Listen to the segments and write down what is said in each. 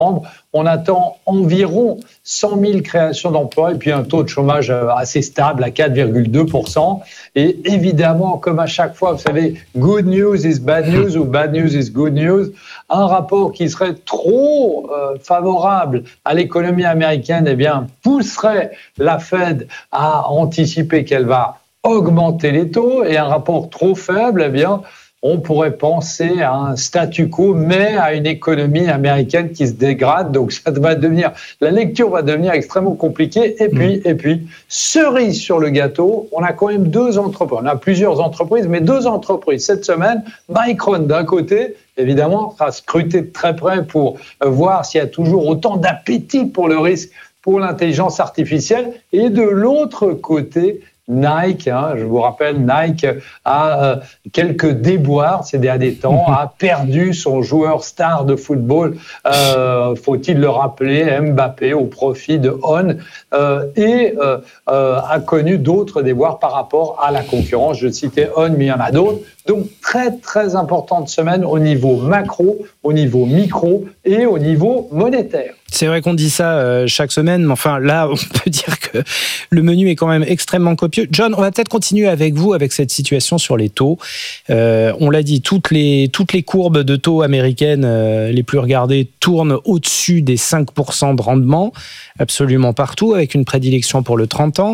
On attend environ 100 000 créations d'emplois et puis un taux de chômage assez stable à 4,2%. Et évidemment, comme à chaque fois, vous savez, good news is bad news ou bad news is good news. Un rapport qui serait trop favorable à l'économie américaine, eh bien, pousserait la Fed à anticiper qu'elle va augmenter les taux. Et un rapport trop faible, eh bien, on pourrait penser à un statu quo, mais à une économie américaine qui se dégrade. Donc, la lecture va devenir extrêmement compliquée. Et puis, cerise sur le gâteau, on a quand même deux entreprises. On a plusieurs entreprises, mais deux entreprises cette semaine. Micron, d'un côté, évidemment, sera scruté de très près pour voir s'il y a toujours autant d'appétit pour le risque, pour l'intelligence artificielle. Et de l'autre côté, Nike, je vous rappelle, Nike a quelques déboires ces derniers temps, a perdu son joueur star de football, faut-il le rappeler, Mbappé, au profit de On, et a connu d'autres déboires par rapport à la concurrence. Je citais On, mais il y en a d'autres. Donc, très, très importante semaine au niveau macro, au niveau micro et au niveau monétaire. C'est vrai qu'on dit ça chaque semaine, mais enfin là, on peut dire que le menu est quand même extrêmement copieux. John, on va peut-être continuer avec vous avec cette situation sur les taux. On l'a dit, toutes les courbes de taux américaines les plus regardées tournent au-dessus des 5% de rendement, absolument partout, avec une prédilection pour le 30 ans.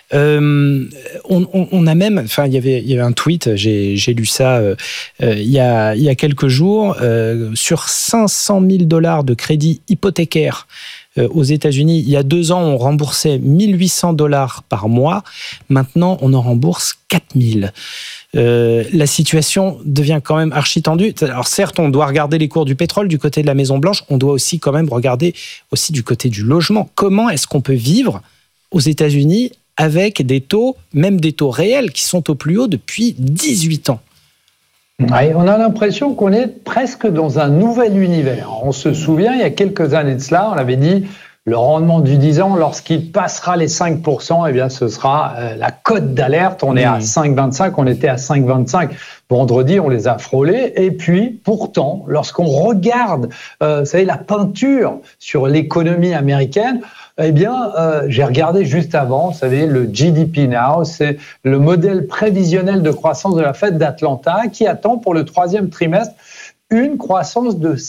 On a même, enfin, il y avait un tweet, j'ai lu ça il y a quelques jours, sur $500 000 de crédit hypothécaire aux États-Unis. Il y a 2 ans, on remboursait $1 800 par mois. Maintenant, on en rembourse 4 000. La situation devient quand même archi tendue. Alors certes, on doit regarder les cours du pétrole du côté de la Maison-Blanche. On doit aussi quand même regarder aussi du côté du logement. Comment est-ce qu'on peut vivre aux États-Unis avec des taux, même des taux réels, qui sont au plus haut depuis 18 ans? Oui, on a l'impression qu'on est presque dans un nouvel univers. On se souvient, il y a quelques années de cela, on avait dit le rendement du 10 ans, lorsqu'il passera les 5%, eh bien, ce sera la cote d'alerte. On est à 5,25, on était à 5,25. Vendredi, on les a frôlés. Et puis, pourtant, lorsqu'on regarde, vous savez, la peinture sur l'économie américaine, eh bien, j'ai regardé juste avant, vous savez, le GDP Now, c'est le modèle prévisionnel de croissance de la Fed d'Atlanta qui attend pour le 3e trimestre une croissance de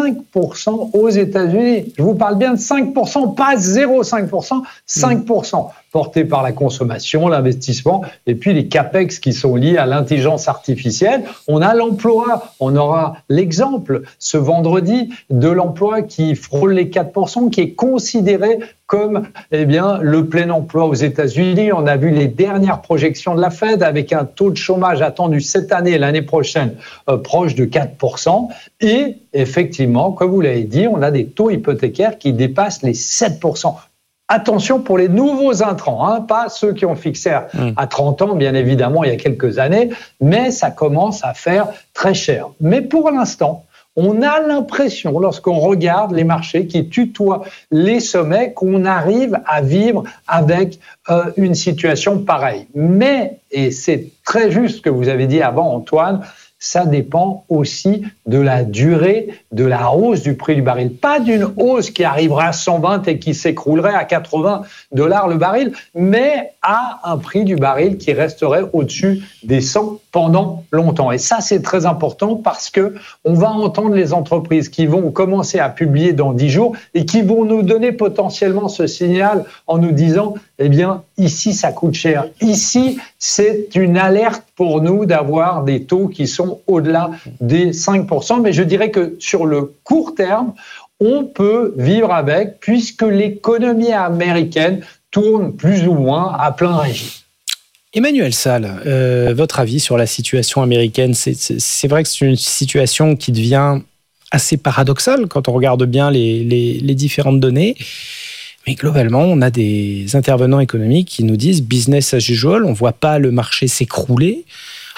5% aux États-Unis. Je vous parle bien de 5%, pas 0,5%, 5%, porté par la consommation, l'investissement et puis les capex qui sont liés à l'intelligence artificielle. On a l'emploi, on aura l'exemple ce vendredi de l'emploi qui frôle les 4%, qui est considéré comme le plein emploi aux États-Unis. On a vu les dernières projections de la Fed avec un taux de chômage attendu cette année et l'année prochaine proche de 4%. Et effectivement, comme vous l'avez dit, on a des taux hypothécaires qui dépassent les 7%. Attention pour les nouveaux intrants, pas ceux qui ont fixé à 30 ans, bien évidemment, il y a quelques années, mais ça commence à faire très cher. Mais pour l'instant, on a l'impression, lorsqu'on regarde les marchés qui tutoient les sommets, qu'on arrive à vivre avec une situation pareille. Mais, et c'est très juste ce que vous avez dit avant, Antoine, ça dépend aussi de la durée de la hausse du prix du baril. Pas d'une hausse qui arriverait à 120 et qui s'écroulerait à $80 le baril, mais à un prix du baril qui resterait au-dessus des 100 pendant longtemps. Et ça, c'est très important parce que on va entendre les entreprises qui vont commencer à publier dans 10 jours et qui vont nous donner potentiellement ce signal en nous disant, ici, ça coûte cher. Ici, c'est une alerte pour nous d'avoir des taux qui sont au-delà des 5%. Mais je dirais que sur le court terme, on peut vivre avec puisque l'économie américaine tourne plus ou moins à plein régime. Emmanuel Salle, votre avis sur la situation américaine? C'est vrai que c'est une situation qui devient assez paradoxale quand on regarde bien les différentes données. Mais globalement, on a des intervenants économiques qui nous disent business as usual, on ne voit pas le marché s'écrouler.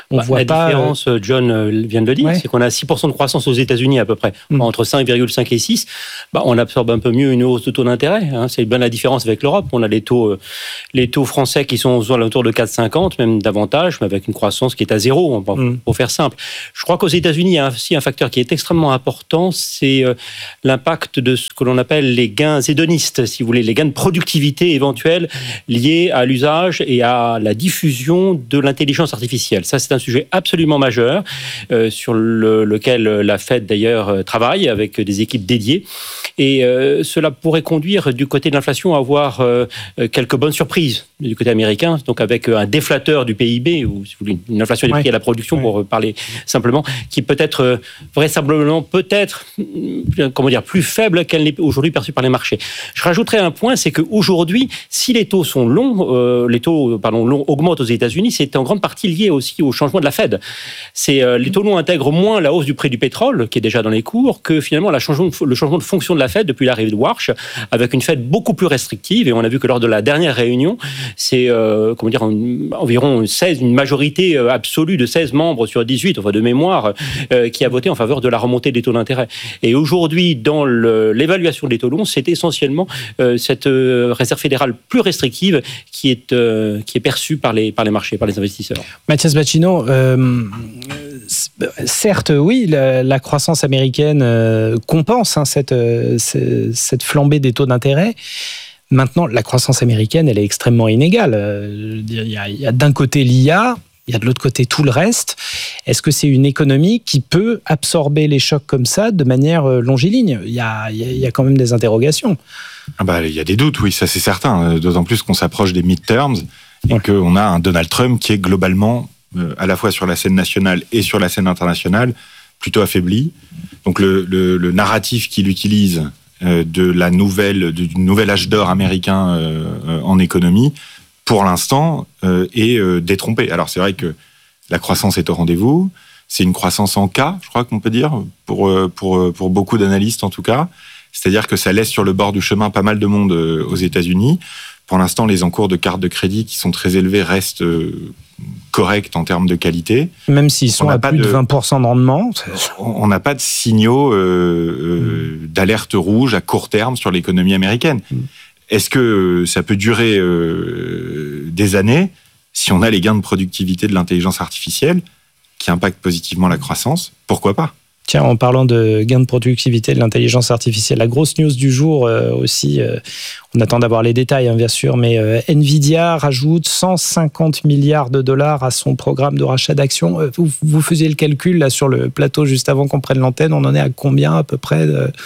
voit pas. La différence, John vient de le dire, c'est qu'on a 6% de croissance aux États-Unis à peu près, entre 5,5 et 6. On absorbe un peu mieux une hausse de taux d'intérêt. C'est bien la différence avec l'Europe. On a les taux français qui sont autour de 4,50, même davantage, mais avec une croissance qui est à zéro, pour faire simple. Je crois qu'aux États-Unis, il y a aussi un facteur qui est extrêmement important, c'est l'impact de ce que l'on appelle les gains hédonistes, si vous voulez, les gains de productivité éventuels liés à l'usage et à la diffusion de l'intelligence artificielle. Ça, c'est un sujet absolument majeur sur lequel la Fed, d'ailleurs, travaille avec des équipes dédiées. Et cela pourrait conduire, du côté de l'inflation, à avoir quelques bonnes surprises du côté américain, donc avec un déflateur du PIB, ou si vous voulez, une inflation des prix à la production, pour parler simplement, qui peut être vraisemblablement plus faible qu'elle n'est aujourd'hui perçue par les marchés. Je rajouterai un point, c'est qu'aujourd'hui, si les taux sont longs, longs augmentent aux États-Unis, c'est en grande partie lié aussi au changement de la Fed. Les taux longs intègrent moins la hausse du prix du pétrole, qui est déjà dans les cours, que finalement le changement de fonction de la Fed depuis l'arrivée de Warsh, avec une Fed beaucoup plus restrictive. Et on a vu que lors de la dernière réunion, c'est environ une majorité absolue de 16 membres sur 18, de mémoire, qui a voté en faveur de la remontée des taux d'intérêt. Et aujourd'hui, dans l'évaluation des taux longs, c'est essentiellement cette réserve fédérale plus restrictive qui est perçue par les marchés, par les investisseurs. Mathias Bacchino, certes, oui, la croissance américaine compense cette flambée des taux d'intérêt. Maintenant, la croissance américaine, elle est extrêmement inégale. Il y a d'un côté l'IA, il y a de l'autre côté tout le reste. Est-ce que c'est une économie qui peut absorber les chocs comme ça de manière longiligne ? Il y a quand même des interrogations. Il y a des doutes, oui, ça c'est certain. D'autant plus qu'on s'approche des midterms et qu'on a un Donald Trump qui est globalement, à la fois sur la scène nationale et sur la scène internationale, plutôt affaibli. Donc le narratif qu'il utilise du nouvel âge d'or américain en économie, pour l'instant, est détrompé. Alors c'est vrai que la croissance est au rendez-vous, c'est une croissance en K, je crois qu'on peut dire, pour beaucoup d'analystes en tout cas, c'est-à-dire que ça laisse sur le bord du chemin pas mal de monde aux États-Unis. Pour l'instant, les encours de cartes de crédit qui sont très élevés restent corrects en termes de qualité. Même s'ils sont à plus de 20% de rendement. On n'a pas de signaux d'alerte rouge à court terme sur l'économie américaine. Est-ce que ça peut durer des années si on a les gains de productivité de l'intelligence artificielle qui impactent positivement la croissance ? Pourquoi pas ? Tiens, en parlant de gains de productivité de l'intelligence artificielle, la grosse news du jour aussi, on attend d'avoir les détails bien sûr, mais Nvidia rajoute 150 milliards de dollars à son programme de rachat d'actions. Vous faisiez le calcul là sur le plateau juste avant qu'on prenne l'antenne, on en est à combien à peu près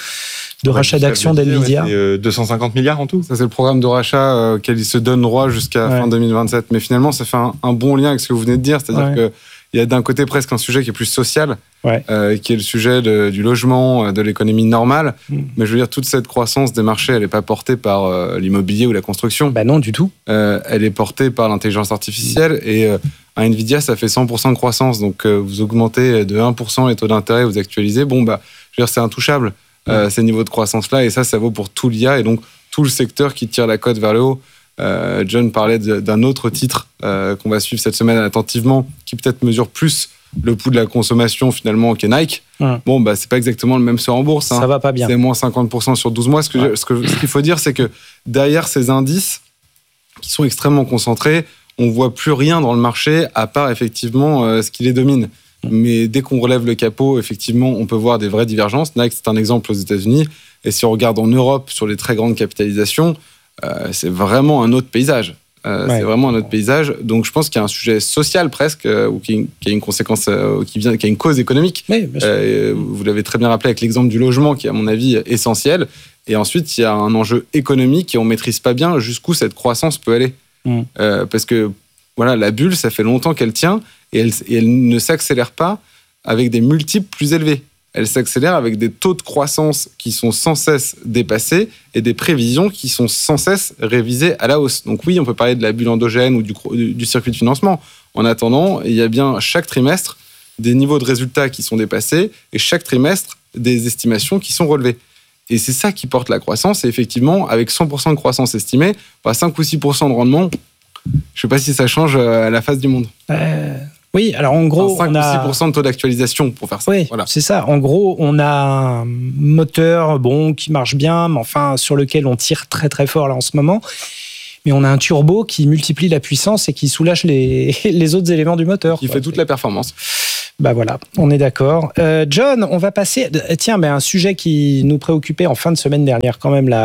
de rachat d'actions d'Nvidia ? C'est 250 milliards en tout. Ça, c'est le programme de rachat auquel il se donne droit jusqu'à fin 2027. Mais finalement, ça fait un bon lien avec ce que vous venez de dire, c'est-à-dire que il y a d'un côté presque un sujet qui est plus social, qui est le sujet du logement, de l'économie normale. Mais je veux dire, toute cette croissance des marchés, elle n'est pas portée par l'immobilier ou la construction. Non, du tout. Elle est portée par l'intelligence artificielle. Et à Nvidia, ça fait 100% de croissance. Donc, vous augmentez de 1% les taux d'intérêt, vous actualisez. Je veux dire, c'est intouchable, ces niveaux de croissance-là. Et ça vaut pour tout l'IA et donc tout le secteur qui tire la cote vers le haut. John parlait d'un autre titre qu'on va suivre cette semaine attentivement, qui peut-être mesure plus le pouls de la consommation finalement qui est Nike. C'est pas exactement le même sort en bourse. Ça va pas bien. C'est moins 50% sur 12 mois. Ce qu'il faut dire, c'est que derrière ces indices qui sont extrêmement concentrés, on voit plus rien dans le marché à part effectivement ce qui les domine. Mais dès qu'on relève le capot, effectivement, on peut voir des vraies divergences. Nike, c'est un exemple aux États-Unis. Et si on regarde en Europe sur les très grandes capitalisations, c'est vraiment un autre paysage. C'est vraiment un autre paysage. Donc, je pense qu'il y a un sujet social presque, ou qui a une conséquence, qui a une cause économique. Oui, vous l'avez très bien rappelé avec l'exemple du logement, qui est à mon avis essentiel. Et ensuite, il y a un enjeu économique et on maîtrise pas bien jusqu'où cette croissance peut aller. Parce que la bulle, ça fait longtemps qu'elle tient et elle ne s'accélère pas avec des multiples plus élevés. Elle s'accélère avec des taux de croissance qui sont sans cesse dépassés et des prévisions qui sont sans cesse révisées à la hausse. Donc oui, on peut parler de la bulle endogène ou du circuit de financement. En attendant, il y a bien chaque trimestre des niveaux de résultats qui sont dépassés et chaque trimestre des estimations qui sont relevées. Et c'est ça qui porte la croissance. Et effectivement, avec 100% de croissance estimée, 5 ou 6% de rendement, je ne sais pas si ça change la face du monde. Oui, alors en gros, 5 ou 6% de taux d'actualisation pour faire ça. Oui, voilà. C'est ça. En gros, on a un moteur qui marche bien, mais enfin sur lequel on tire très très fort là en ce moment. Mais on a un turbo qui multiplie la puissance et qui soulage les autres éléments du moteur. Qui fait toute la performance. Voilà, on est d'accord. John, on va passer... Tiens, un sujet qui nous préoccupait en fin de semaine dernière, quand même,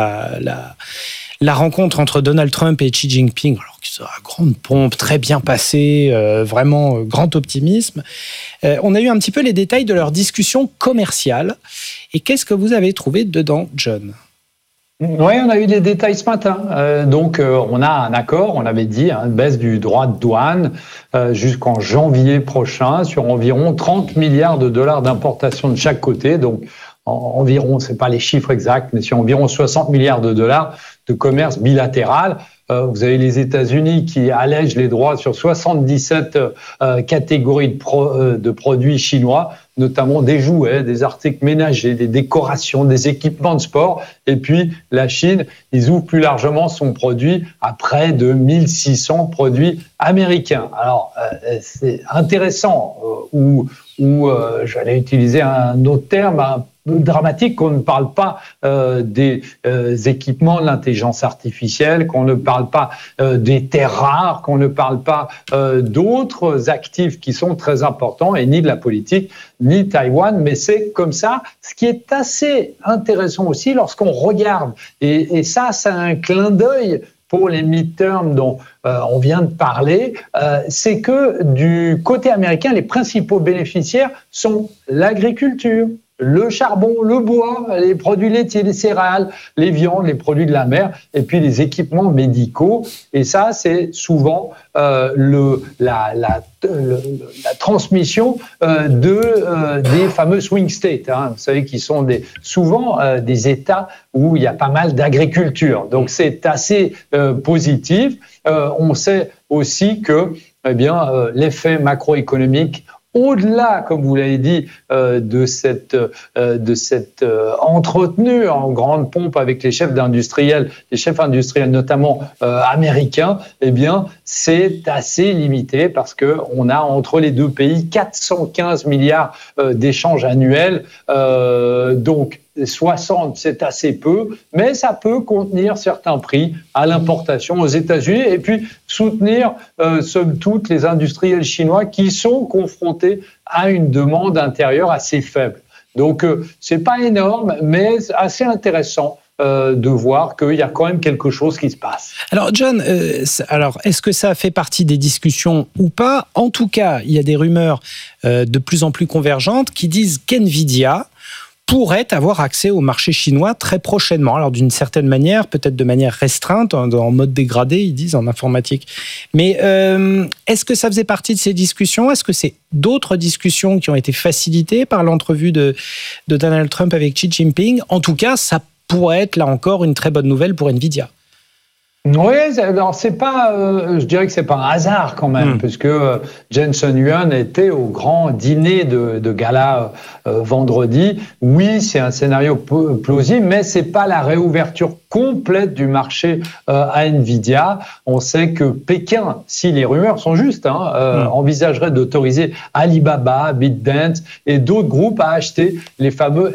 la rencontre entre Donald Trump et Xi Jinping, alors qui sera à grande pompe, très bien passée, vraiment grand optimisme. On a eu un petit peu les détails de leur discussion commerciale. Et qu'est-ce que vous avez trouvé dedans, John ? Oui, on a eu des détails ce matin. On a un accord, on avait dit, une baisse du droit de douane jusqu'en janvier prochain sur environ 30 milliards de dollars d'importation de chaque côté. Donc, environ, c'est pas les chiffres exacts, mais sur environ 60 milliards de dollars de commerce bilatéral. Vous avez les États-Unis qui allègent les droits sur 77 catégories de produits chinois, notamment des jouets, des articles ménagers, des décorations, des équipements de sport. Et puis, la Chine, ils ouvrent plus largement son produit à près de 1600 produits américains. Alors, c'est intéressant, j'allais utiliser un autre terme, un peu dramatique, qu'on ne parle pas des équipements de l'intelligence artificielle, qu'on ne parle pas des terres rares, qu'on ne parle pas d'autres actifs qui sont très importants, et ni de la politique, ni Taïwan, mais c'est comme ça. Ce qui est assez intéressant aussi lorsqu'on regarde, et ça, c'est un clin d'œil pour les midterms dont on vient de parler, c'est que du côté américain, les principaux bénéficiaires sont l'agriculture, le charbon, le bois, les produits laitiers, les céréales, les viandes, les produits de la mer, et puis les équipements médicaux. Et ça, c'est souvent la transmission des fameux swing states. Vous savez, qui sont souvent des États où il y a pas mal d'agriculture. Donc, c'est assez positif. On sait aussi que l'effet macroéconomique, au-delà, comme vous l'avez dit, de cette entretenue en grande pompe avec les chefs industriels notamment américains, c'est assez limité parce que on a entre les deux pays 415 milliards d'échanges annuels, donc 60, c'est assez peu, mais ça peut contenir certains prix à l'importation aux États-Unis et puis soutenir, somme toute, les industriels chinois qui sont confrontés à une demande intérieure assez faible. Donc, c'est pas énorme, mais assez intéressant de voir qu'il y a quand même quelque chose qui se passe. Alors, John, est-ce que ça fait partie des discussions ou pas ? En tout cas, il y a des rumeurs de plus en plus convergentes qui disent qu'NVIDIA pourrait avoir accès au marché chinois très prochainement. Alors d'une certaine manière, peut-être de manière restreinte, en mode dégradé, ils disent en informatique. Mais est-ce que ça faisait partie de ces discussions ? Est-ce que c'est d'autres discussions qui ont été facilitées par l'entrevue de Donald Trump avec Xi Jinping ? En tout cas, ça pourrait être là encore une très bonne nouvelle pour NVIDIA. Oui, alors c'est pas, je dirais que c'est pas un hasard quand même, puisque Jensen Huang était au grand dîner de gala vendredi. Oui, c'est un scénario plausible, mais c'est pas la réouverture complète du marché à Nvidia. On sait que Pékin, si les rumeurs sont justes, envisagerait d'autoriser Alibaba, ByteDance et d'autres groupes à acheter les fameux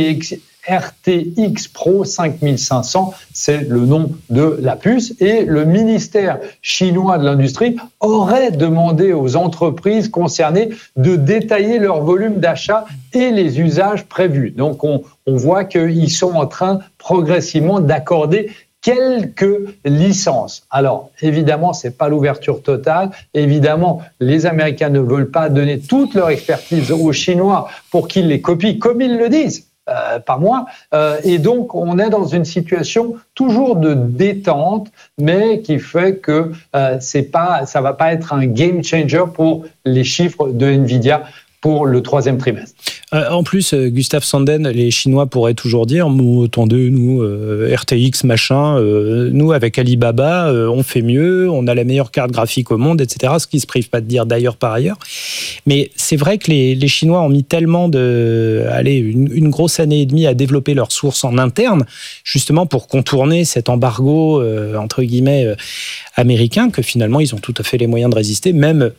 RTX Pro 5500, c'est le nom de la puce, et le ministère chinois de l'industrie aurait demandé aux entreprises concernées de détailler leur volume d'achat et les usages prévus. Donc on voit qu'ils sont en train progressivement d'accorder quelques licences. Alors, évidemment, c'est pas l'ouverture totale. Évidemment, les Américains ne veulent pas donner toute leur expertise aux Chinois pour qu'ils les copient comme ils le disent. Pas moi. Et donc, on est dans une situation toujours de détente, mais qui fait que ça va pas être un game changer pour les chiffres de Nvidia pour le troisième trimestre. En plus, Gustave Sanden, les Chinois pourraient toujours dire « Attendez, nous, RTX, machin, nous, avec Alibaba, on fait mieux, on a la meilleure carte graphique au monde, etc. » Ce qui ne se prive pas de dire d'ailleurs par ailleurs. Mais c'est vrai que les Chinois ont mis tellement une grosse année et demie à développer leurs sources en interne, justement pour contourner cet embargo, entre guillemets, américain, que finalement, ils ont tout à fait les moyens de résister, même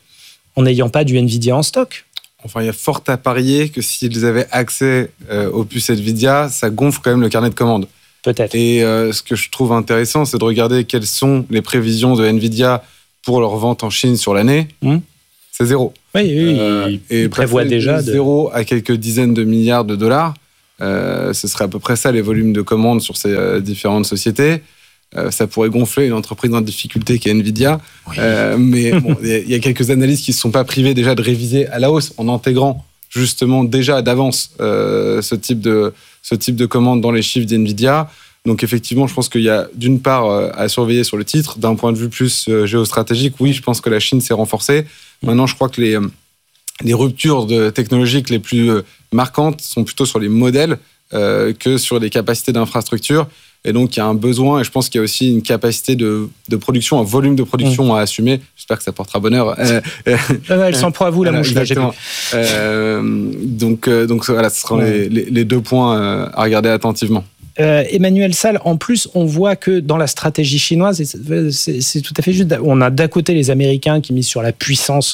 en n'ayant pas du Nvidia en stock. Enfin, il y a fort à parier que s'ils avaient accès aux puces Nvidia, ça gonfle quand même le carnet de commandes. Peut-être. Et ce que je trouve intéressant, c'est de regarder quelles sont les prévisions de Nvidia pour leur vente en Chine sur l'année. C'est 0. Oui, il prévoit déjà de 0 à quelques dizaines de milliards de dollars. Ce serait à peu près ça les volumes de commandes sur ces différentes sociétés. Ça pourrait gonfler une entreprise en difficulté qui est Nvidia. Oui. Mais bon, il y a quelques analystes qui ne se sont pas privés déjà de réviser à la hausse en intégrant justement déjà d'avance ce type de commande dans les chiffres d'Nvidia. Donc effectivement, je pense qu'il y a d'une part à surveiller sur le titre. D'un point de vue plus géostratégique, oui, je pense que la Chine s'est renforcée. Maintenant, je crois que les ruptures technologiques les plus marquantes sont plutôt sur les modèles que sur les capacités d'infrastructure. Et donc, il y a un besoin, et je pense qu'il y a aussi une capacité de production, un volume de production à assumer. J'espère que ça portera bonheur. Elle s'en prend à vous, la mouche. Exactement. Donc voilà, ce seront les 2 points à regarder attentivement. Emmanuel Salle, en plus, on voit que dans la stratégie chinoise, c'est tout à fait juste. On a d'un côté les Américains qui misent sur la puissance,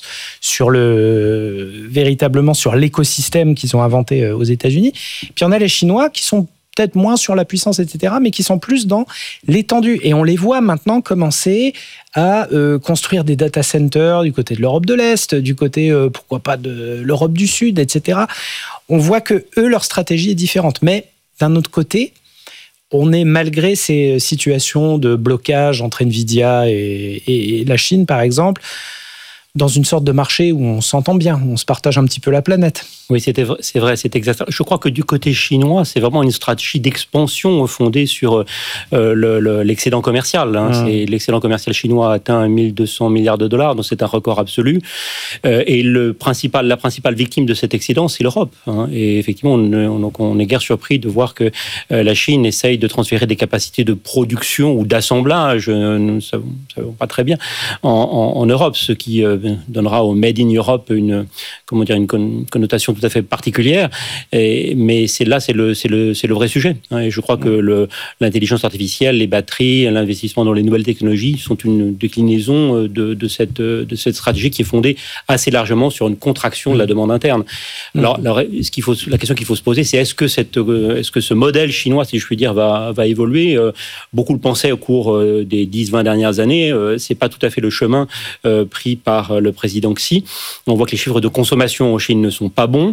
véritablement sur l'écosystème qu'ils ont inventé aux États-Unis. Puis on a les Chinois qui sont peut-être moins sur la puissance, etc., mais qui sont plus dans l'étendue. Et on les voit maintenant commencer à construire des data centers du côté de l'Europe de l'Est, du côté, pourquoi pas, de l'Europe du Sud, etc. On voit que eux, leur stratégie est différente. Mais d'un autre côté, on est, malgré ces situations de blocage entre Nvidia et la Chine, par exemple, dans une sorte de marché où on s'entend bien, où on se partage un petit peu la planète. Oui, c'est vrai, c'est exact. Je crois que du côté chinois, c'est vraiment une stratégie d'expansion fondée sur l'excédent commercial. L'excédent commercial chinois a atteint 1200 milliards de dollars, donc c'est un record absolu. Et la principale victime de cet excédent, c'est l'Europe. Et effectivement, on est guère surpris de voir que la Chine essaye de transférer des capacités de production ou d'assemblage, nous ne savons pas très bien, en Europe, ce qui donnera au Made in Europe une connotation tout à fait particulière, mais c'est le vrai sujet. Et je crois que l'intelligence artificielle, les batteries, l'investissement dans les nouvelles technologies sont une déclinaison de cette stratégie qui est fondée assez largement sur une contraction de la demande interne. Alors la question qu'il faut se poser, c'est est-ce que ce modèle chinois, si je puis dire, va évoluer? Beaucoup le pensaient au cours des 10-20 dernières années. C'est pas tout à fait le chemin pris par le président Xi. On voit que les chiffres de consommation en Chine ne sont pas bons.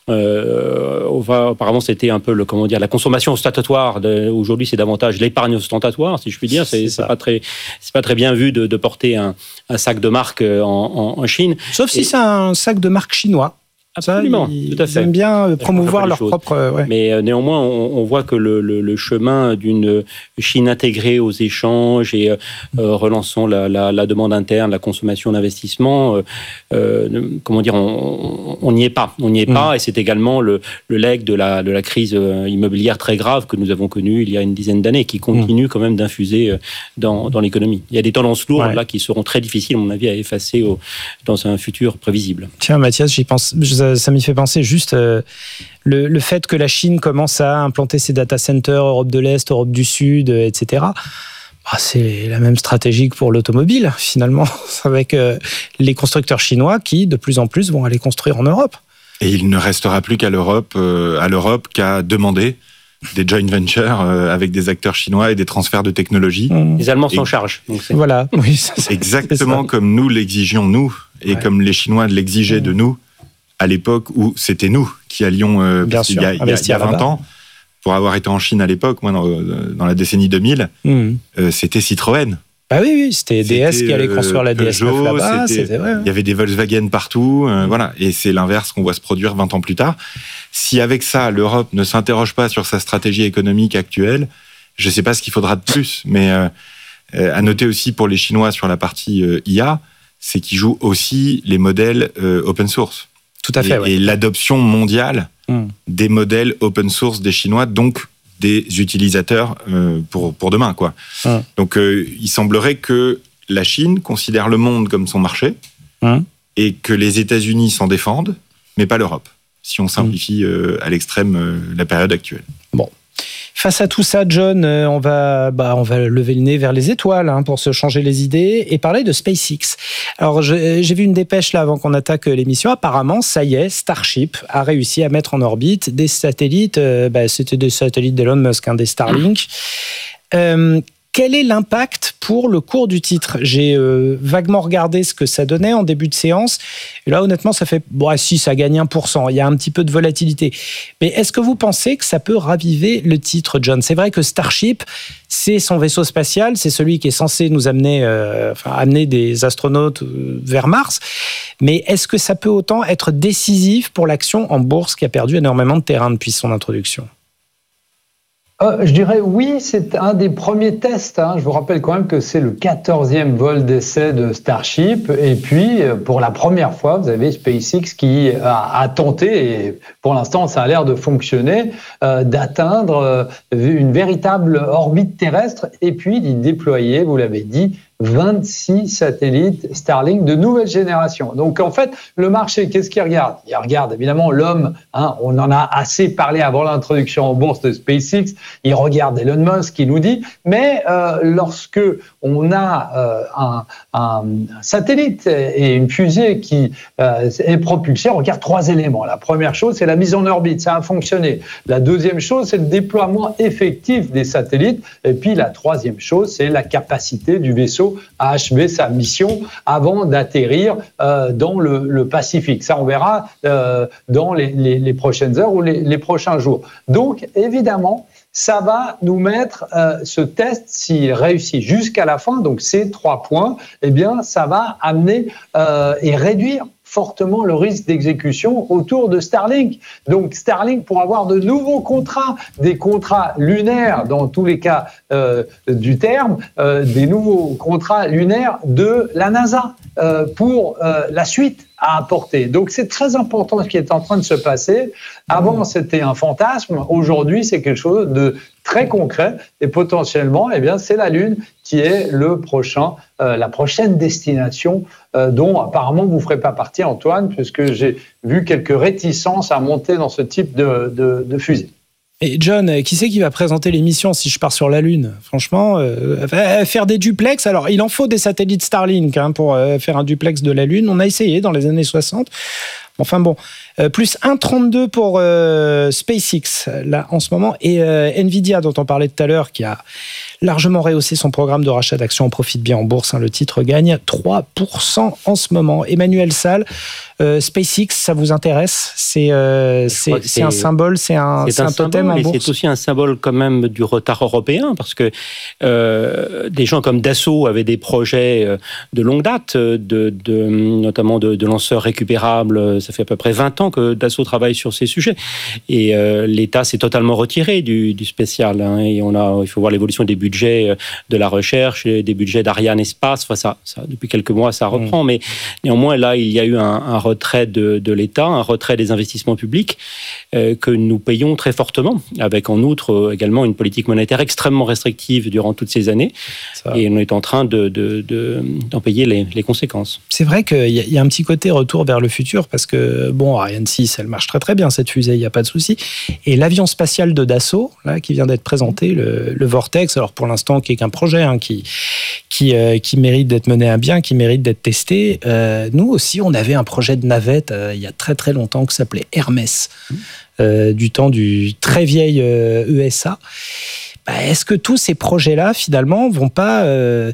Apparemment, c'était un peu la consommation ostentatoire. Aujourd'hui, c'est davantage l'épargne ostentatoire, si je puis dire. C'est pas très bien vu de porter un sac de marque en Chine. Sauf si c'est un sac de marque chinois. Absolument, tout à fait. Ils aiment bien promouvoir leur propre... Mais néanmoins, on voit que le chemin d'une Chine intégrée aux échanges et relançant la demande interne, la consommation d'investissement, on n'y est pas. On n'y est pas, et c'est également le legs de la crise immobilière très grave que nous avons connue il y a une dizaine d'années, qui continue quand même d'infuser dans l'économie. Il y a des tendances lourdes là qui seront très difficiles, à mon avis, à effacer dans un futur prévisible. Tiens, Mathias, j'y pense. Ça m'y fait penser juste le fait que la Chine commence à implanter ses data centers Europe de l'Est, Europe du Sud, etc. C'est la même stratégie que pour l'automobile, finalement, avec les constructeurs chinois qui, de plus en plus, vont aller construire en Europe. Et il ne restera plus qu'à l'Europe qu'à demander des joint ventures avec des acteurs chinois et des transferts de technologie. Les Allemands s'en chargent. Voilà. Oui, exactement comme nous l'exigions, nous, et comme les Chinois l'exigeaient de nous, à l'époque où c'était nous qui allions, il y a 20 ans, pour avoir été en Chine à l'époque, moi dans la décennie 2000, c'était Citroën. Oui, c'était DS qui allait construire la DS9 là-bas. Il y avait des Volkswagen partout, voilà. Et c'est l'inverse qu'on voit se produire 20 ans plus tard. Si avec ça, l'Europe ne s'interroge pas sur sa stratégie économique actuelle, je ne sais pas ce qu'il faudra de plus. Mais à noter aussi pour les Chinois sur la partie IA, c'est qu'ils jouent aussi les modèles open source. Tout à fait, et l'adoption mondiale des modèles open source des Chinois, donc des utilisateurs pour demain, quoi. Donc, il semblerait que la Chine considère le monde comme son marché et que les États-Unis s'en défendent, mais pas l'Europe, si on simplifie à l'extrême la période actuelle. Bon. Face à tout ça, John, on va lever le nez vers les étoiles pour se changer les idées et parler de SpaceX. Alors, j'ai vu une dépêche là avant qu'on attaque l'émission. Apparemment, ça y est, Starship a réussi à mettre en orbite des satellites. C'était des satellites d'Elon Musk, des Starlink. Quel est l'impact pour le cours du titre ? J'ai vaguement regardé ce que ça donnait en début de séance. Et là, honnêtement, ça fait... si, ça gagne 1%. Il y a un petit peu de volatilité. Mais est-ce que vous pensez que ça peut raviver le titre, John ? C'est vrai que Starship, c'est son vaisseau spatial. C'est celui qui est censé nous amener des astronautes vers Mars. Mais est-ce que ça peut autant être décisif pour l'action en bourse qui a perdu énormément de terrain depuis son introduction ? Je dirais oui, c'est un des premiers tests. Je vous rappelle quand même que c'est le 14e vol d'essai de Starship. Et puis, pour la première fois, vous avez SpaceX qui a tenté, et pour l'instant, ça a l'air de fonctionner, d'atteindre une véritable orbite terrestre et puis d'y déployer, vous l'avez dit, 26 satellites Starlink de nouvelle génération. Donc en fait, le marché, qu'est-ce qu'il regarde ? Il regarde évidemment l'homme, on en a assez parlé avant l'introduction en bourse de SpaceX, il regarde Elon Musk qui nous dit, mais lorsque on a un satellite et une fusée qui est propulsée, on regarde 3 éléments. La première chose, c'est la mise en orbite, ça a fonctionné. La deuxième chose, c'est le déploiement effectif des satellites. Et puis la troisième chose, c'est la capacité du vaisseau à achever sa mission avant d'atterrir dans le Pacifique. Ça, on verra dans les prochaines heures ou les prochains jours. Donc, évidemment, ça va nous mettre ce test, s'il réussit jusqu'à la fin, donc ces 3 points, eh bien, ça va amener et réduire fortement le risque d'exécution autour de Starlink. Donc Starlink, pour avoir de nouveaux contrats, des contrats lunaires dans tous les cas du terme, des nouveaux contrats lunaires de la NASA pour la suite à apporter. Donc c'est très important ce qui est en train de se passer. Avant, c'était un fantasme. Aujourd'hui, c'est quelque chose de très concret et potentiellement, eh bien, c'est la Lune qui est la prochaine destination dont apparemment vous ne ferez pas partie, Antoine, puisque j'ai vu quelques réticences à monter dans ce type de fusée. Et John, qui c'est qui va présenter l'émission si je pars sur la Lune ? Franchement, faire des duplex, alors il en faut des satellites Starlink pour faire un duplex de la Lune. On a essayé dans les années 60. Enfin bon, plus 1,32 pour SpaceX là en ce moment, et Nvidia dont on parlait tout à l'heure, qui a largement rehaussé son programme de rachat d'actions, on profite bien en bourse, le titre gagne 3% en ce moment. Emmanuel Salle, SpaceX, ça vous intéresse ? C'est un symbole, c'est un totem en bourse. C'est aussi un symbole quand même du retard européen, parce que des gens comme Dassault avaient des projets de longue date, notamment de lanceurs récupérables. Ça fait à peu près 20 ans que Dassault travaille sur ces sujets. Et l'État s'est totalement retiré du spécial. Et il faut voir l'évolution des budgets de la recherche, des budgets d'Ariane Espace. Enfin, ça, depuis quelques mois, ça reprend. Mais néanmoins, là, il y a eu un retrait de l'État, un retrait des investissements publics que nous payons très fortement, avec en outre également une politique monétaire extrêmement restrictive durant toutes ces années. Et on est en train d'en payer les conséquences. C'est vrai qu'il y a un petit côté retour vers le futur, parce que, Ariane 6, elle marche très très bien, cette fusée, il n'y a pas de souci. Et l'avion spatial de Dassault, là, qui vient d'être présenté, le Vortex, alors pour l'instant, qui est qu'un projet qui mérite d'être mené à bien, qui mérite d'être testé. Nous aussi, on avait un projet de navette il y a très très longtemps qui s'appelait Hermès, du temps du très vieil ESA. Est-ce que tous ces projets-là, finalement, vont pas...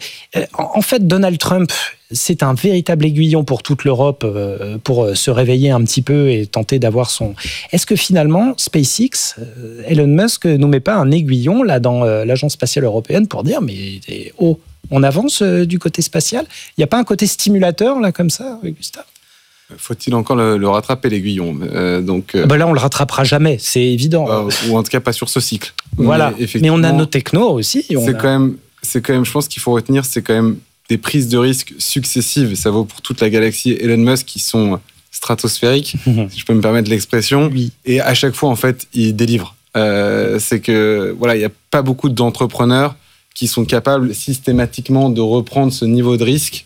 En fait, Donald Trump, c'est un véritable aiguillon pour toute l'Europe pour se réveiller un petit peu et tenter d'avoir son... Est-ce que finalement, SpaceX, Elon Musk, nous met pas un aiguillon là dans l'Agence spatiale européenne pour dire, mais on avance du côté spatial ? Il n'y a pas un côté stimulateur, là, comme ça, Gustave ? Faut-il encore le rattraper, l'aiguillon ? Là, on le rattrapera jamais, c'est évident. Ou en tout cas pas sur ce cycle. Voilà. Mais on a nos technos aussi. C'est quand même, je pense qu'il faut retenir, c'est quand même des prises de risques successives. Ça vaut pour toute la galaxie Elon Musk, qui sont stratosphériques, si je peux me permettre l'expression. Oui. Et à chaque fois, en fait, il délivre. C'est que il n'y a pas beaucoup d'entrepreneurs qui sont capables systématiquement de reprendre ce niveau de risque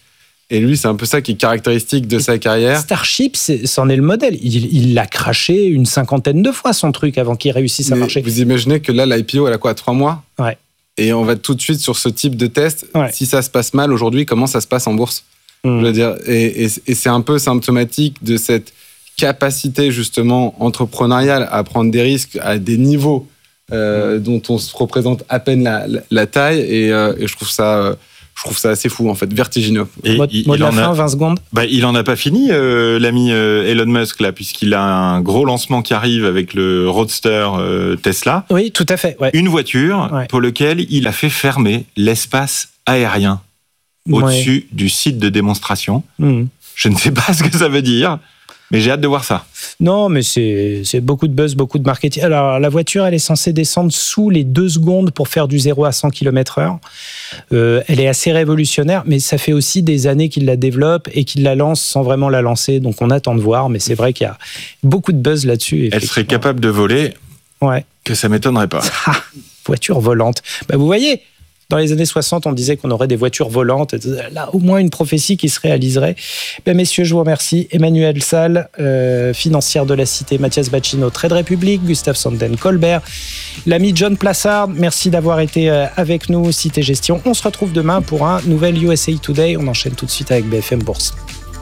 Et lui, c'est un peu ça qui est caractéristique de sa carrière. Starship, c'en est le modèle. Il l'a craché une 50aine de fois, son truc, avant qu'il réussisse à marcher. Vous imaginez que là, l'IPO, elle a quoi, 3 mois ? Ouais. Et on va tout de suite sur ce type de test. Ouais. Si ça se passe mal aujourd'hui, comment ça se passe en bourse ? Je veux dire, et c'est un peu symptomatique de cette capacité, justement, entrepreneuriale à prendre des risques à des niveaux dont on se représente à peine la taille. Et je trouve ça assez fou, en fait, vertigineux. Et mot de la fin, 20 secondes. Il en a pas fini, l'ami Elon Musk, là, puisqu'il a un gros lancement qui arrive avec le Roadster Tesla. Oui, tout à fait. Ouais. Une voiture pour laquelle il a fait fermer l'espace aérien au-dessus du site de démonstration. Je ne sais pas ce que ça veut dire, mais j'ai hâte de voir ça. Non, mais c'est beaucoup de buzz, beaucoup de marketing. Alors, la voiture, elle est censée descendre sous les 2 secondes pour faire du 0 à 100 km/h. Elle est assez révolutionnaire, mais ça fait aussi des années qu'il la développe et qu'il la lance sans vraiment la lancer. Donc, on attend de voir, mais c'est vrai qu'il y a beaucoup de buzz là-dessus. Elle serait capable de voler, que ça ne m'étonnerait pas. Voiture volante. Vous voyez, dans les années 60, on disait qu'on aurait des voitures volantes. Là, au moins une prophétie qui se réaliserait. Messieurs, je vous remercie. Emmanuel Salle, financière de la Cité, Mathias Bacchino, Trade Republic, Gustave Sanden, Colbert, l'ami John Plassard, merci d'avoir été avec nous, Cité Gestion. On se retrouve demain pour un nouvel USA Today. On enchaîne tout de suite avec BFM Bourse.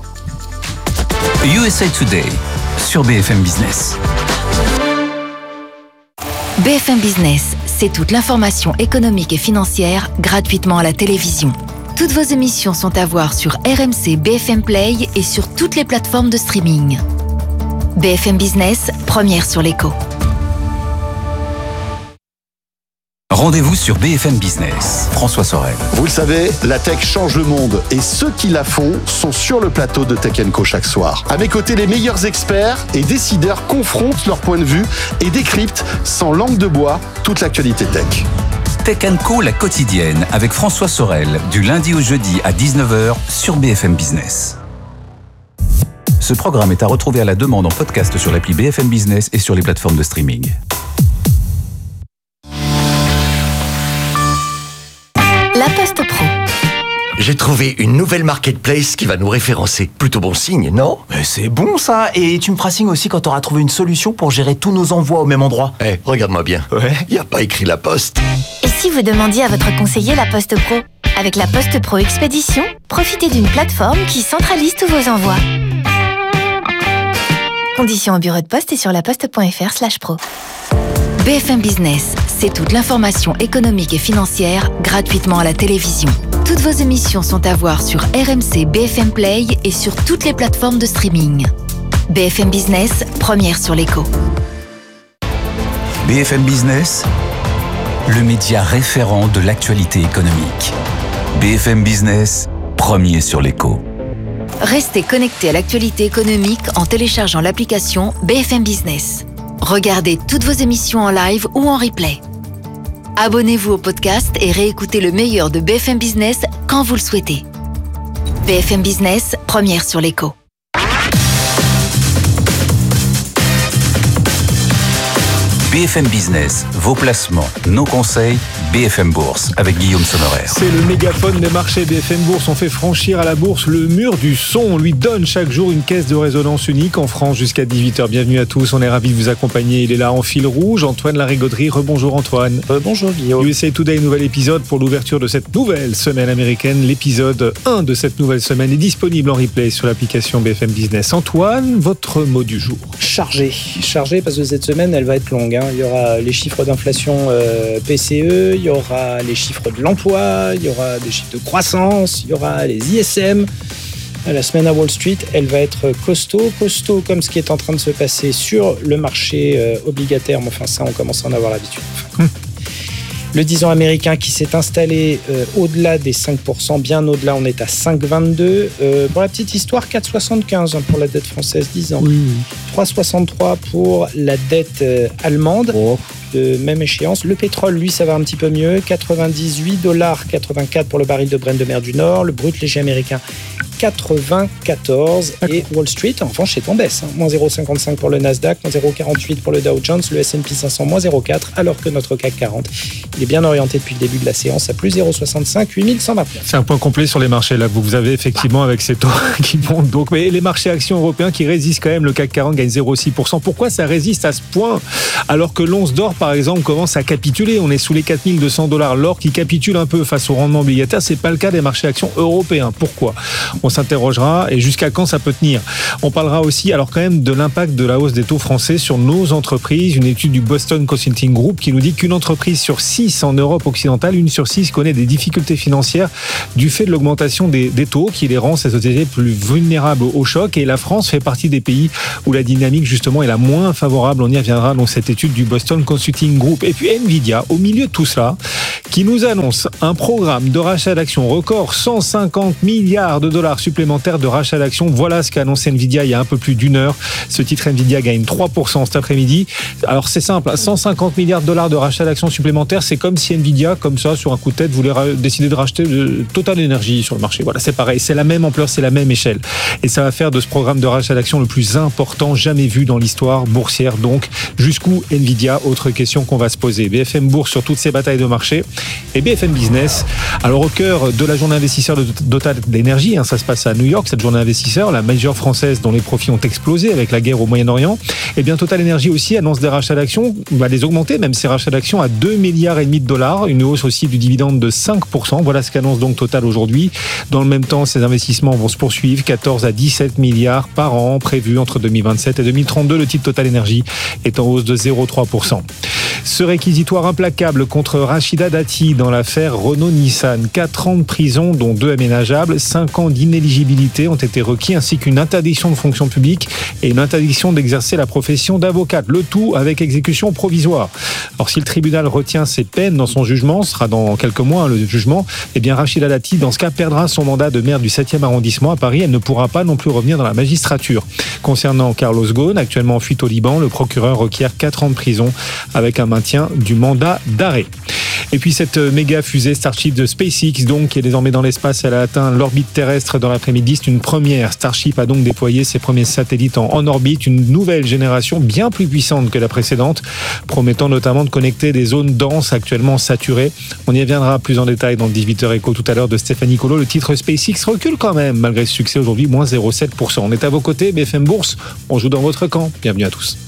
USA Today sur BFM Business. BFM Business, c'est toute l'information économique et financière gratuitement à la télévision. Toutes vos émissions sont à voir sur RMC BFM Play et sur toutes les plateformes de streaming. BFM Business, première sur l'écho. Rendez-vous sur BFM Business. François Sorel. Vous le savez, la tech change le monde et ceux qui la font sont sur le plateau de Tech & Co chaque soir. À mes côtés, les meilleurs experts et décideurs confrontent leur point de vue et décryptent sans langue de bois toute l'actualité tech. Tech & Co, la quotidienne, avec François Sorel, du lundi au jeudi à 19h sur BFM Business. Ce programme est à retrouver à la demande en podcast sur l'appli BFM Business et sur les plateformes de streaming. La Poste Pro. J'ai trouvé une nouvelle marketplace qui va nous référencer. Plutôt bon signe, non ? Mais c'est bon ça. Et tu me feras signe aussi quand t'auras trouvé une solution pour gérer tous nos envois au même endroit. Regarde-moi bien. Ouais. Y a pas écrit La Poste. Et si vous demandiez à votre conseiller La Poste Pro ? Avec la Poste Pro Expédition, profitez d'une plateforme qui centralise tous vos envois. Conditions au bureau de poste et sur laposte.fr/pro. BFM Business, c'est toute l'information économique et financière gratuitement à la télévision. Toutes vos émissions sont à voir sur RMC BFM Play et sur toutes les plateformes de streaming. BFM Business, première sur l'écho. BFM Business, le média référent de l'actualité économique. BFM Business, premier sur l'écho. Restez connectés à l'actualité économique en téléchargeant l'application BFM Business. Regardez toutes vos émissions en live ou en replay. Abonnez-vous au podcast et réécoutez le meilleur de BFM Business quand vous le souhaitez. BFM Business, première sur l'écho. BFM Business, vos placements, nos conseils, BFM Bourse, avec Guillaume Sommerer. C'est le mégaphone des marchés BFM Bourse. On fait franchir à la bourse le mur du son. On lui donne chaque jour une caisse de résonance unique en France jusqu'à 18h. Bienvenue à tous, on est ravis de vous accompagner. Il est là en fil rouge, Antoine Larigauderie. Rebonjour Antoine. Bonjour Guillaume. USA Today, nouvel épisode pour l'ouverture de cette nouvelle semaine américaine. L'épisode 1 de cette nouvelle semaine est disponible en replay sur l'application BFM Business. Antoine, votre mot du jour. Chargé parce que cette semaine, elle va être longue. Il y aura les chiffres d'inflation PCE, il y aura les chiffres de l'emploi, il y aura des chiffres de croissance, il y aura les ISM. La semaine à Wall Street, elle va être costaud comme ce qui est en train de se passer sur le marché obligataire. Mais enfin, ça, on commence à en avoir l'habitude. Le 10 ans américain qui s'est installé au-delà des 5%, bien au-delà, on est à 5,22. Pour la petite histoire, 4,75 pour la dette française 10 ans. 3,63 pour la dette allemande. de même échéance. Le pétrole, lui, ça va un petit peu mieux. $98,84 pour le baril de Brent de mer du Nord. Le brut léger américain, 94. Et Wall Street, en revanche, c'est en baisse. Moins 0,55 pour le Nasdaq, moins 0,48 pour le Dow Jones, le S&P 500, moins 0,4, alors que notre CAC 40, il est bien orienté depuis le début de la séance à plus 0,65, 8129. C'est un point complet sur les marchés, là, vous avez effectivement avec ces taux qui montent. Donc, mais les marchés actions européens qui résistent quand même, le CAC 40 gagne 0,6%. Pourquoi ça résiste à ce point alors que l'once d'or, par exemple, commence à capituler? On est sous les $4,200. L'or qui capitule un peu face au rendement obligataire, c'est pas le cas des marchés actions européens. Pourquoi? On s'interrogera et jusqu'à quand ça peut tenir. On parlera aussi, alors quand même, de l'impact de la hausse des taux français sur nos entreprises. Une étude du Boston Consulting Group qui nous dit qu'une entreprise sur 6 en Europe occidentale, 1 sur 6 connaît des difficultés financières du fait de l'augmentation des taux qui les rend, ces sociétés, plus vulnérables au choc. Et la France fait partie des pays où la dynamique, justement, est la moins favorable. On y reviendra dans cette étude du Boston Consulting Group. Et puis Nvidia, au milieu de tout cela, qui nous annonce un programme de rachat d'actions record, $150 milliards supplémentaires de rachat d'actions. Voilà ce qu'a annoncé Nvidia il y a un peu plus d'une heure. Ce titre Nvidia gagne 3% cet après-midi. Alors c'est simple, $150 milliards de rachat d'actions supplémentaires, c'est comme si Nvidia, comme ça, sur un coup de tête, voulait décider de racheter Total Energy sur le marché. Voilà, c'est pareil, c'est la même ampleur, c'est la même échelle. Et ça va faire de ce programme de rachat d'actions le plus important jamais vu dans l'histoire boursière. Donc, jusqu'où Nvidia? Autre question qu'on va se poser. BFM Bourse sur toutes ces batailles de marché et BFM Business. Alors, au cœur de la journée investisseur de Total Energy, ça se passe à New York, cette journée investisseur, la major française dont les profits ont explosé avec la guerre au Moyen-Orient. Et bien, Total Energy aussi annonce des rachats d'actions, va les augmenter, même ces rachats d'actions à $2,5 milliards, une hausse aussi du dividende de 5%. Voilà ce qu'annonce donc Total aujourd'hui. Dans le même temps, ces investissements vont se poursuivre, 14 à 17 milliards par an prévus entre 2027 et 2032. Le titre Total Energy est en hausse de 0,3%. Ce réquisitoire implacable contre Rachida Dati dans l'affaire Renault-Nissan. 4 ans de prison, dont 2 aménageables, 5 ans d'inéligibilité ont été requis, ainsi qu'une interdiction de fonction publique et une interdiction d'exercer la profession d'avocate. Le tout avec exécution provisoire. Alors, si le tribunal retient ses peines dans son jugement, ce sera dans quelques mois le jugement, eh bien Rachida Dati, dans ce cas, perdra son mandat de maire du 7e arrondissement à Paris. Elle ne pourra pas non plus revenir dans la magistrature. Concernant Carlos Ghosn, actuellement en fuite au Liban, le procureur requiert 4 ans de prison avec un maintien du mandat d'arrêt. Et puis cette méga fusée Starship de SpaceX, donc, qui est désormais dans l'espace, elle a atteint l'orbite terrestre dans l'après-midi. C'est une première. Starship a donc déployé ses premiers satellites en orbite, une nouvelle génération bien plus puissante que la précédente, promettant notamment de connecter des zones denses actuellement saturées. On y reviendra plus en détail dans le 18h Éco tout à l'heure de Stéphanie Colo. Le titre SpaceX recule quand même, malgré ce succès aujourd'hui, moins 0,7%. On est à vos côtés, BFM Bourse, on joue dans votre camp. Bienvenue à tous.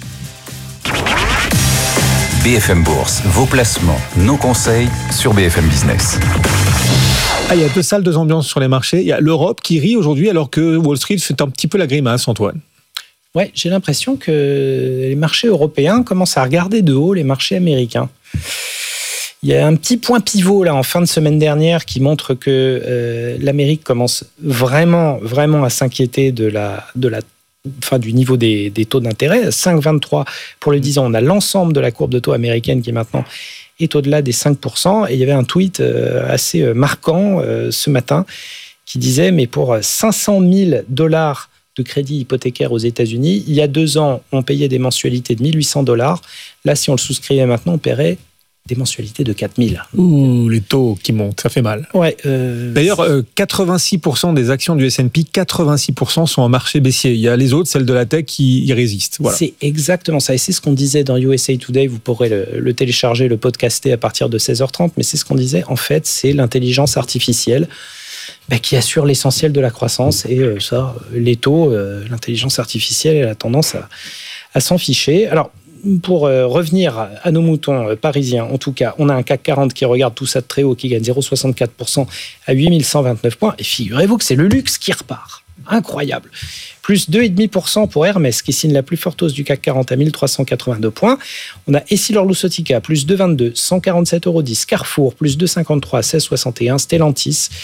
BFM Bourse, vos placements, nos conseils sur BFM Business. Il y a 2 salles, 2 ambiances sur les marchés. Il y a l'Europe qui rit aujourd'hui alors que Wall Street fait un petit peu la grimace, Antoine. Ouais, j'ai l'impression que les marchés européens commencent à regarder de haut les marchés américains. Il y a un petit point pivot là en fin de semaine dernière qui montre que l'Amérique commence vraiment à s'inquiéter du niveau des taux d'intérêt. 5,23 pour le 10 ans. On a l'ensemble de la courbe de taux américaine qui maintenant est au-delà des 5%. Et il y avait un tweet assez marquant ce matin qui disait, mais pour $500 000 de crédit hypothécaire aux États-Unis, il y a 2 ans, on payait des mensualités de $1 800. Là, si on le souscrivait maintenant, on paierait des mensualités de 4 000. Ouh, les taux qui montent, ça fait mal. Ouais, D'ailleurs, 86% des actions du S&P, 86% sont en marché baissier. Il y a les autres, celles de la tech, qui y résistent. Voilà. C'est exactement ça. Et c'est ce qu'on disait dans USA Today. Vous pourrez le télécharger, le podcaster à partir de 16h30. Mais c'est ce qu'on disait. En fait, c'est l'intelligence artificielle qui assure l'essentiel de la croissance. Et ça, les taux, l'intelligence artificielle, elle a tendance à s'en ficher. Alors, pour revenir à nos moutons parisiens, en tout cas, on a un CAC 40 qui regarde tout ça de très haut, qui gagne 0,64% à 8129 points. Et figurez-vous que c'est le luxe qui repart. Incroyable. Plus 2,5% pour Hermès, qui signe la plus forte hausse du CAC 40 à 1382 points. On a Essilor-Luxottica, plus 2,22, 147,10 €. Carrefour, plus 2,53, 16,61. Stellantis,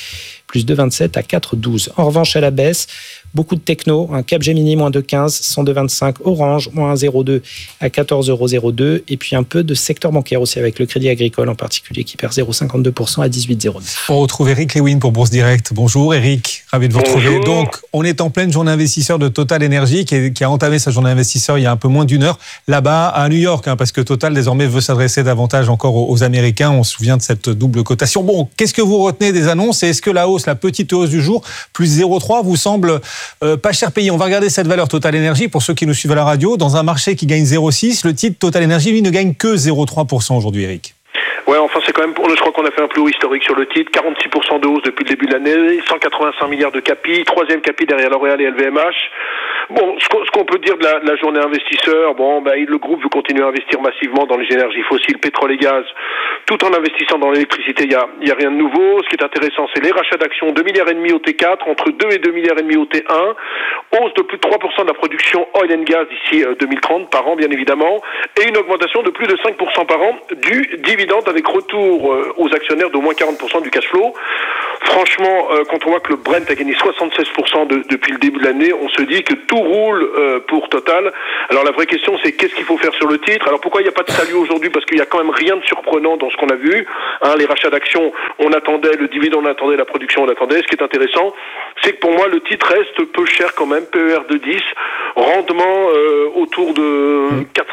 plus 2,27 à 4,12. En revanche, à la baisse, beaucoup de techno, un Capgemini moins 2,15, 102,25, Orange moins 1,02 à 14,02 et puis un peu de secteur bancaire aussi avec le Crédit Agricole en particulier qui perd 0,52% à 18,09. On retrouve Eric Lewin pour Bourse Direct. Bonjour Eric, ravi de vous retrouver. Donc, on est en pleine journée investisseur de Total Energy qui a entamé sa journée investisseur il y a un peu moins d'une heure là-bas à New York, parce que Total désormais veut s'adresser davantage encore aux Américains. On se souvient de cette double cotation. Bon, qu'est-ce que vous retenez des annonces et est-ce que la petite hausse du jour, plus 0,3, vous semble pas cher payé? On va regarder cette valeur Total Energy pour ceux qui nous suivent à la radio. Dans un marché qui gagne 0,6, le titre Total Energy, lui, ne gagne que 0,3% aujourd'hui, Eric. Ouais, enfin c'est quand même, je crois qu'on a fait un plus haut historique sur le titre, 46% de hausse depuis le début de l'année, 185 milliards de capi, troisième capi derrière L'Oréal et LVMH. Bon, ce qu'on peut dire de la journée investisseur, le groupe veut continuer à investir massivement dans les énergies fossiles, pétrole et gaz, tout en investissant dans l'électricité. Il y a rien de nouveau. Ce qui est intéressant, c'est les rachats d'actions, 2,5 milliards au T4, entre 2 et 2,5 milliards au T1, hausse de plus de 3% de la production oil and gas d'ici 2030 par an, bien évidemment, et une augmentation de plus de 5% par an du dividende avec retour aux actionnaires d'au moins 40% du cash flow. Franchement, quand on voit que le Brent a gagné 76% depuis le début de l'année, on se dit que tout roule pour Total. Alors la vraie question, c'est qu'est-ce qu'il faut faire sur le titre? Alors pourquoi il n'y a pas de salut aujourd'hui? Parce qu'il y a quand même rien de surprenant dans ce qu'on a vu. Les rachats d'actions, on attendait, le dividende, on attendait, la production, on attendait. Ce qui est intéressant, c'est que pour moi, le titre reste peu cher quand même, PER de 10, rendement autour de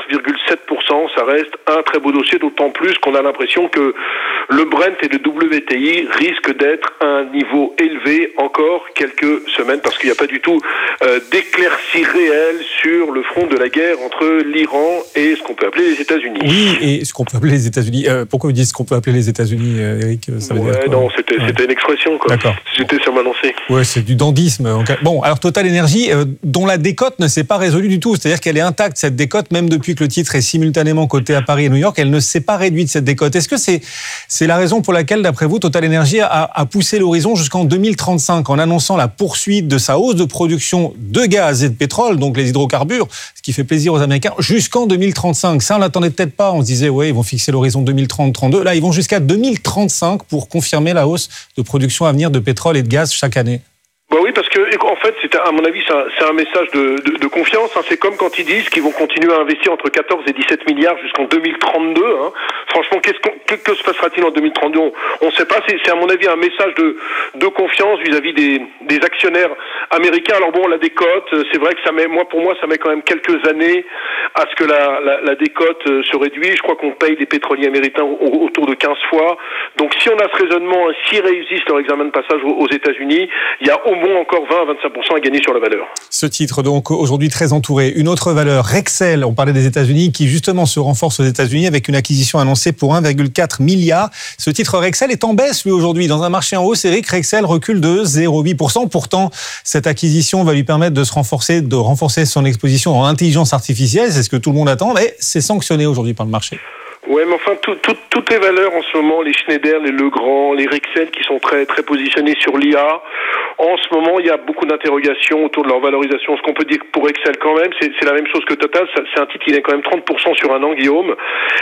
4,7%, ça reste un très beau dossier, d'autant plus qu'on a l'impression que le Brent et le WTI risquent d'être à un niveau élevé encore quelques semaines, parce qu'il n'y a pas du tout d'éclaircie réelle sur le front de la guerre entre l'Iran et ce qu'on peut appeler les États-Unis. Oui, et ce qu'on peut appeler les États-Unis. Pourquoi vous dites ce qu'on peut appeler les États-Unis, Eric? Ça veut dire quoi? Non, c'était une expression, quoi. D'accord. C'était sur ma lancée. Ouais, c'est du dandisme. Bon, alors Total Energy, dont la décote ne s'est pas résolue du tout. C'est-à-dire qu'elle est intacte, cette décote, même depuis que le titre est simultanément coté à Paris et New York, elle ne s'est pas réduite, cette décote. Est-ce que c'est la raison pour laquelle, d'après vous, Total Energy a poussé l'horizon jusqu'en 2035 en annonçant la poursuite de sa hausse de production de gaz et de pétrole, donc les hydrocarbures, ce qui fait plaisir aux Américains, jusqu'en 2035. Ça, on l'attendait peut-être pas. On se disait, ouais, ils vont fixer l'horizon 2030-32. Là, ils vont jusqu'à 2035 pour confirmer la hausse de production à venir de pétrole et de gaz chaque année. Oui, parce que en fait, à mon avis, c'est un message de confiance. C'est comme quand ils disent qu'ils vont continuer à investir entre 14 et 17 milliards jusqu'en 2032. Franchement, que se passera-t-il en 2032? On ne sait pas. C'est à mon avis un message de confiance vis-à-vis des actionnaires américains. Alors bon, la décote, c'est vrai que pour moi, ça met quand même quelques années à ce que la décote se réduise. Je crois qu'on paye les pétroliers américains autour de 15 fois. Donc si on a ce raisonnement, s'ils réussissent leur examen de passage aux États-Unis, il y a au moins encore 20 à 25% à gagner sur la valeur. Ce titre, donc, aujourd'hui très entouré. Une autre valeur, Rexel, on parlait des États-Unis, qui justement se renforce aux États-Unis avec une acquisition annoncée pour 1,4 milliard. Ce titre Rexel est en baisse, lui, aujourd'hui. Dans un marché en hausse, Eric, Rexel recule de 0,8%. Pourtant, cette acquisition va lui permettre de renforcer son exposition en intelligence artificielle. C'est ce que tout le monde attend, mais c'est sanctionné aujourd'hui par le marché. Ouais, mais enfin, toutes les valeurs en ce moment, les Schneider, les Legrand, les Rexel qui sont très, très positionnés sur l'IA, en ce moment, il y a beaucoup d'interrogations autour de leur valorisation. Ce qu'on peut dire pour Rexel quand même, c'est la même chose que Total. C'est un titre qui est quand même 30% sur un an, Guillaume.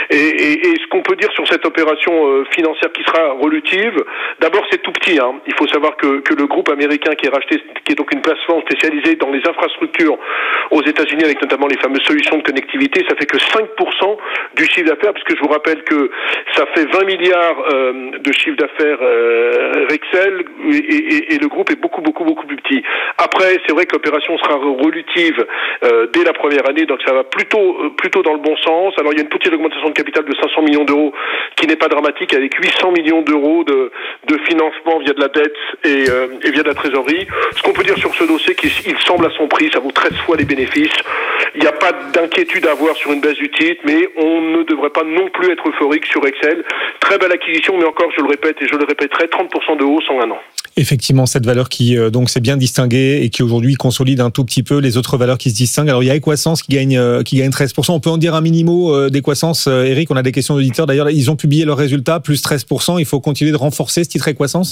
Et ce qu'on peut dire sur cette opération financière qui sera relutive, d'abord, c'est tout petit. Il faut savoir que le groupe américain qui est racheté, qui est donc une plateforme spécialisée dans les infrastructures aux États-Unis, avec notamment les fameuses solutions de connectivité, ça fait que 5% du chiffre d'affaires, puisque je vous rappelle que ça fait 20 milliards de chiffre d'affaires Rexel, et le groupe est beaucoup plus petit. Après, c'est vrai que l'opération sera relutive dès la première année, donc ça va plutôt dans le bon sens. Alors il y a une petite augmentation de capital de 500 millions d'euros qui n'est pas dramatique, avec 800 millions d'euros de financement via de la dette et via de la trésorerie. Ce qu'on peut dire sur ce dossier, qu'il semble à son prix, ça vaut 13 fois les bénéfices. Il n'y a pas d'inquiétude à avoir sur une baisse du titre, mais on ne devrait pas non plus être euphorique sur Rexel. Très belle acquisition, mais encore, je le répète et je le répéterai, 30% de hausse en un an. Effectivement, cette valeur qui donc s'est bien distinguée et qui aujourd'hui consolide un tout petit peu les autres valeurs qui se distinguent. Alors il y a Equasens qui gagne 13%. On peut en dire un minimum d'Equasens. Eric, on a des questions d'auditeurs. D'ailleurs, ils ont publié leurs résultats, plus 13%. Il faut continuer de renforcer ce titre Equasens.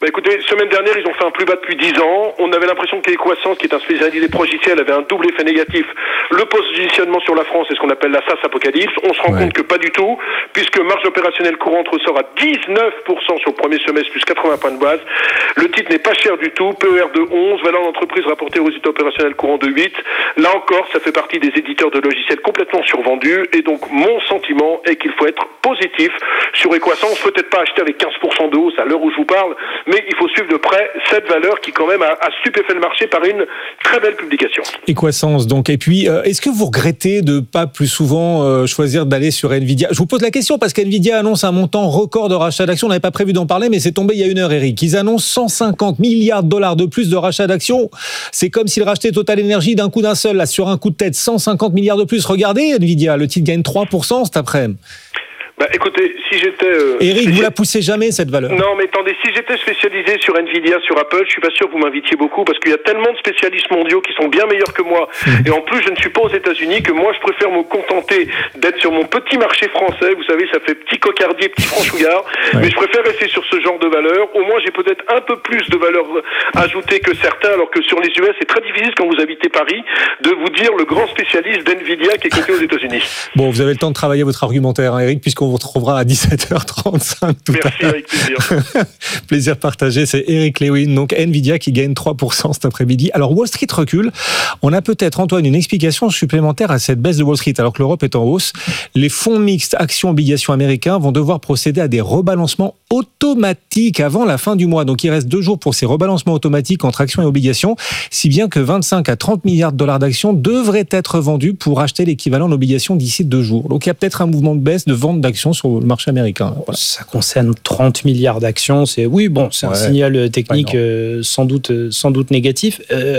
Écoutez, semaine dernière, ils ont fait un plus bas depuis 10 ans. On avait l'impression qu'Equasens, qui est un spécialiste des progiciels, avait un double effet négatif. Le positionnement sur la France, c'est ce qu'on appelle la SAS apocalypse. On se rend compte que pas du tout, puisque marge opérationnelle courante ressort à 19% sur le premier semestre, plus 80 points de base. Le titre n'est pas cher du tout, PER de 11, valeur d'entreprise rapportée aux résultats opérationnels courants de 8. Là encore, ça fait partie des éditeurs de logiciels complètement survendus. Et donc, mon sentiment est qu'il faut être positif sur Equasens. Peut-être pas acheter avec 15% de hausse à l'heure où je vous parle, mais il faut suivre de près cette valeur qui quand même a stupéfait le marché par une très belle publication. Equasens donc. Et puis, est-ce que vous regrettez de pas plus souvent choisir d'aller sur Nvidia ? Je vous pose la question parce qu'Nvidia annonce un montant record de rachat d'actions. On n'avait pas prévu d'en parler, mais c'est tombé il y a une heure, Eric. Ils annoncent 150 milliards de dollars de plus de rachat d'actions. C'est comme s'ils rachetaient Total Energy d'un coup d'un seul, là, sur un coup de tête. 150 milliards de plus. Regardez Nvidia, le titre gagne 3% cet après-midi. Écoutez, si j'étais... Eric, vous la poussez jamais, cette valeur. Non, mais attendez, si j'étais spécialisé sur Nvidia, sur Apple, je suis pas sûr que vous m'invitiez beaucoup, parce qu'il y a tellement de spécialistes mondiaux qui sont bien meilleurs que moi, et en plus, je ne suis pas aux États-Unis, que moi, je préfère me contenter d'être sur mon petit marché français. Vous savez, ça fait petit cocardier, petit franchouillard, mais je préfère rester sur ce genre de valeur. Au moins, j'ai peut-être un peu plus de valeur ajoutée que certains, alors que sur les US, c'est très difficile, quand vous habitez Paris, de vous dire le grand spécialiste d'Nvidia qui est coté aux États-Unis. Bon, vous avez le temps de travailler votre argumentaire, hein, Eric, puisqu'on vous retrouvera à 17h35 tout à l'heure. Merci, avec plaisir. Plaisir partagé, c'est Eric Lewin, donc Nvidia qui gagne 3% cet après-midi. Alors Wall Street recule, on a peut-être, Antoine, une explication supplémentaire à cette baisse de Wall Street, alors que l'Europe est en hausse. Les fonds mixtes actions-obligations américains vont devoir procéder à des rebalancements automatiques avant la fin du mois. Donc il reste 2 jours pour ces rebalancements automatiques entre actions et obligations, si bien que 25 à 30 milliards de dollars d'actions devraient être vendus pour acheter l'équivalent d'obligations d'ici 2 jours. Donc il y a peut-être un mouvement de baisse de vente d'actions sur le marché américain. Voilà. Ça concerne 30 milliards d'actions. C'est un signal technique sans doute négatif,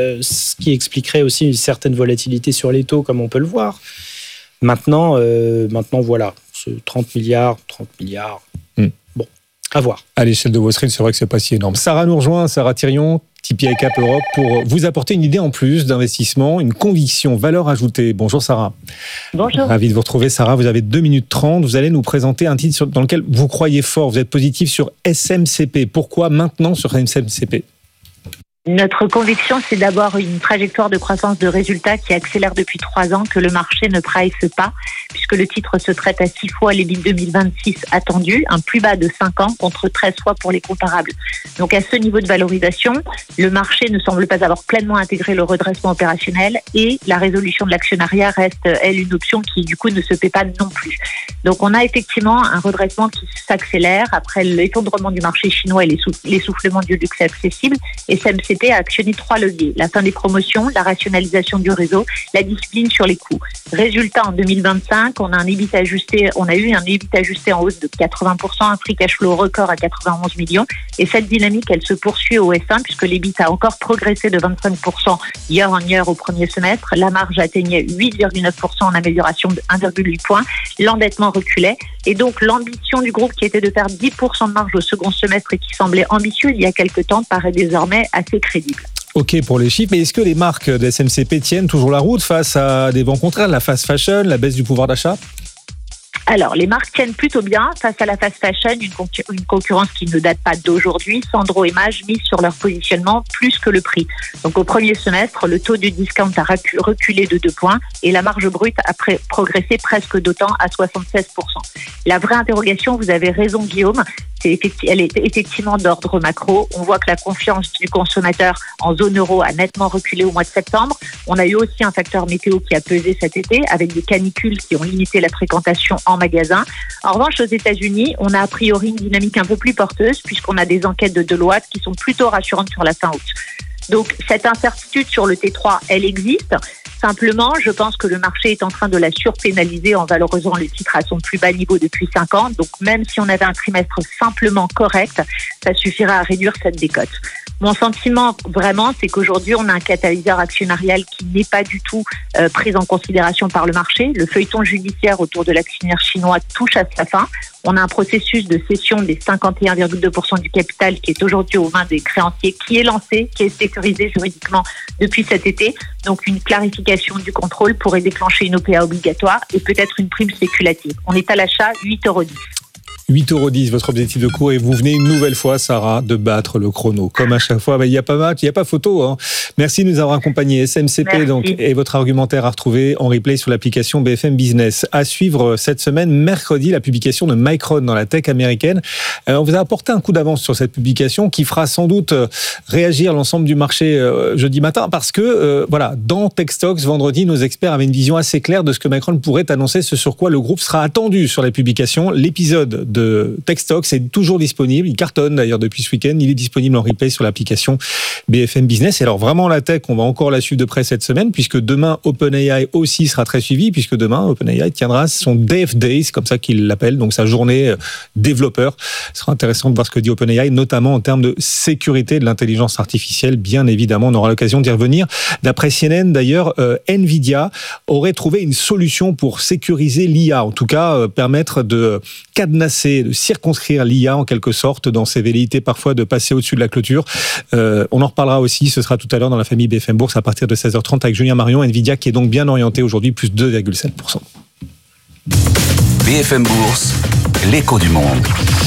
ce qui expliquerait aussi une certaine volatilité sur les taux, comme on peut le voir. Maintenant voilà, 30 milliards. Bon, à voir. À l'échelle de Wall Street, c'est vrai que c'est pas si énorme. Sarah nous rejoint, Sarah Thirion, TP ICAP Europe, pour vous apporter une idée en plus d'investissement, une conviction, valeur ajoutée. Bonjour Sarah. Bonjour. Ravi de vous retrouver Sarah, vous avez 2 minutes 30. Vous allez nous présenter un titre dans lequel vous croyez fort, vous êtes positif sur SMCP. Pourquoi maintenant sur SMCP ? Notre conviction, c'est d'avoir une trajectoire de croissance de résultats qui accélère depuis 3 ans, que le marché ne price pas, puisque le titre se traite à 6 fois l'EBIT 2026 attendu, un plus bas de 5 ans contre 13 fois pour les comparables. Donc à ce niveau de valorisation, le marché ne semble pas avoir pleinement intégré le redressement opérationnel et la résolution de l'actionnariat reste, elle, une option qui du coup ne se paie pas non plus. Donc on a effectivement un redressement qui s'accélère après l'effondrement du marché chinois et l'essoufflement du luxe accessible, et SMCP a actionné 3 leviers: la fin des promotions, la rationalisation du réseau, la discipline sur les coûts. Résultat, en 2025, on a eu un EBIT ajusté en hausse de 80%, un free cash flow record à 91 millions, et cette dynamique, elle se poursuit au S1 puisque l'EBIT a encore progressé de 25% year on year au premier semestre. La marge atteignait 8,9% en amélioration de 1,8 points. L'endettement reculait, et donc l'ambition du groupe, qui était de faire 10% de marge au second semestre et qui semblait ambitieux il y a quelques temps, paraît désormais assez crédible. Ok pour les chiffres, mais est-ce que les marques de SMCP tiennent toujours la route face à des vents contraires, la fast fashion, la baisse du pouvoir d'achat ? Alors, les marques tiennent plutôt bien face à la fast fashion, une concurrence qui ne date pas d'aujourd'hui. Sandro et Maje misent sur leur positionnement plus que le prix. Donc, au premier semestre, le taux du discount a reculé de 2 points et la marge brute a progressé presque d'autant à 76%. La vraie interrogation, vous avez raison Guillaume, elle est effectivement d'ordre macro. On voit que la confiance du consommateur en zone euro a nettement reculé au mois de septembre. On a eu aussi un facteur météo qui a pesé cet été, avec des canicules qui ont limité la fréquentation en magasin. En revanche, aux États-Unis, on a a priori une dynamique un peu plus porteuse, puisqu'on a des enquêtes de Deloitte qui sont plutôt rassurantes sur la fin août. Donc, cette incertitude sur le T3, elle existe. Simplement, je pense que le marché est en train de la surpénaliser en valorisant le titre à son plus bas niveau depuis 5 ans. Donc, même si on avait un trimestre simplement correct, ça suffira à réduire cette décote. Mon sentiment, vraiment, c'est qu'aujourd'hui, on a un catalyseur actionnarial qui n'est pas du tout pris en considération par le marché. Le feuilleton judiciaire autour de l'actionnaire chinois touche à sa fin. On a un processus de cession des 51,2% du capital qui est aujourd'hui aux mains des créanciers, qui est lancé, qui est sécurisé juridiquement depuis cet été. Donc, une clarification du contrôle pourrait déclencher une OPA obligatoire et peut-être une prime spéculative. On est à l'achat 8,10 €. 8,10 € votre objectif de cours et vous venez une nouvelle fois, Sarah, de battre le chrono. Comme à chaque fois, il n'y a pas match, il n'y a pas photo. Hein. Merci de nous avoir accompagnés. SMCP donc, et votre argumentaire à retrouver en replay sur l'application BFM Business. À suivre cette semaine, mercredi, la publication de Micron dans la tech américaine. On vous a apporté un coup d'avance sur cette publication qui fera sans doute réagir l'ensemble du marché jeudi matin parce que dans TechStocks, vendredi, nos experts avaient une vision assez claire de ce que Micron pourrait annoncer, ce sur quoi le groupe sera attendu sur la publication. L'épisode de TechStocks est toujours disponible. Il cartonne d'ailleurs depuis ce week-end. Il est disponible en replay sur l'application BFM Business. Et alors vraiment la tech, on va encore la suivre de près cette semaine puisque demain OpenAI aussi sera très suivi puisque demain OpenAI tiendra son Dev Day, c'est comme ça qu'il l'appelle, donc sa journée développeur. Ce sera intéressant de voir ce que dit OpenAI, notamment en termes de sécurité de l'intelligence artificielle. Bien évidemment, on aura l'occasion d'y revenir. D'après CNN d'ailleurs, Nvidia aurait trouvé une solution pour sécuriser l'IA, en tout cas permettre de cadenasser, de circonscrire l'IA en quelque sorte dans ses velléités parfois de passer au-dessus de la clôture. On en reparlera aussi, ce sera tout à l'heure dans la famille BFM Bourse à partir de 16h30 avec Julien Marion. Nvidia qui est donc bien orienté aujourd'hui, plus 2,7%. BFM Bourse, l'écho du monde.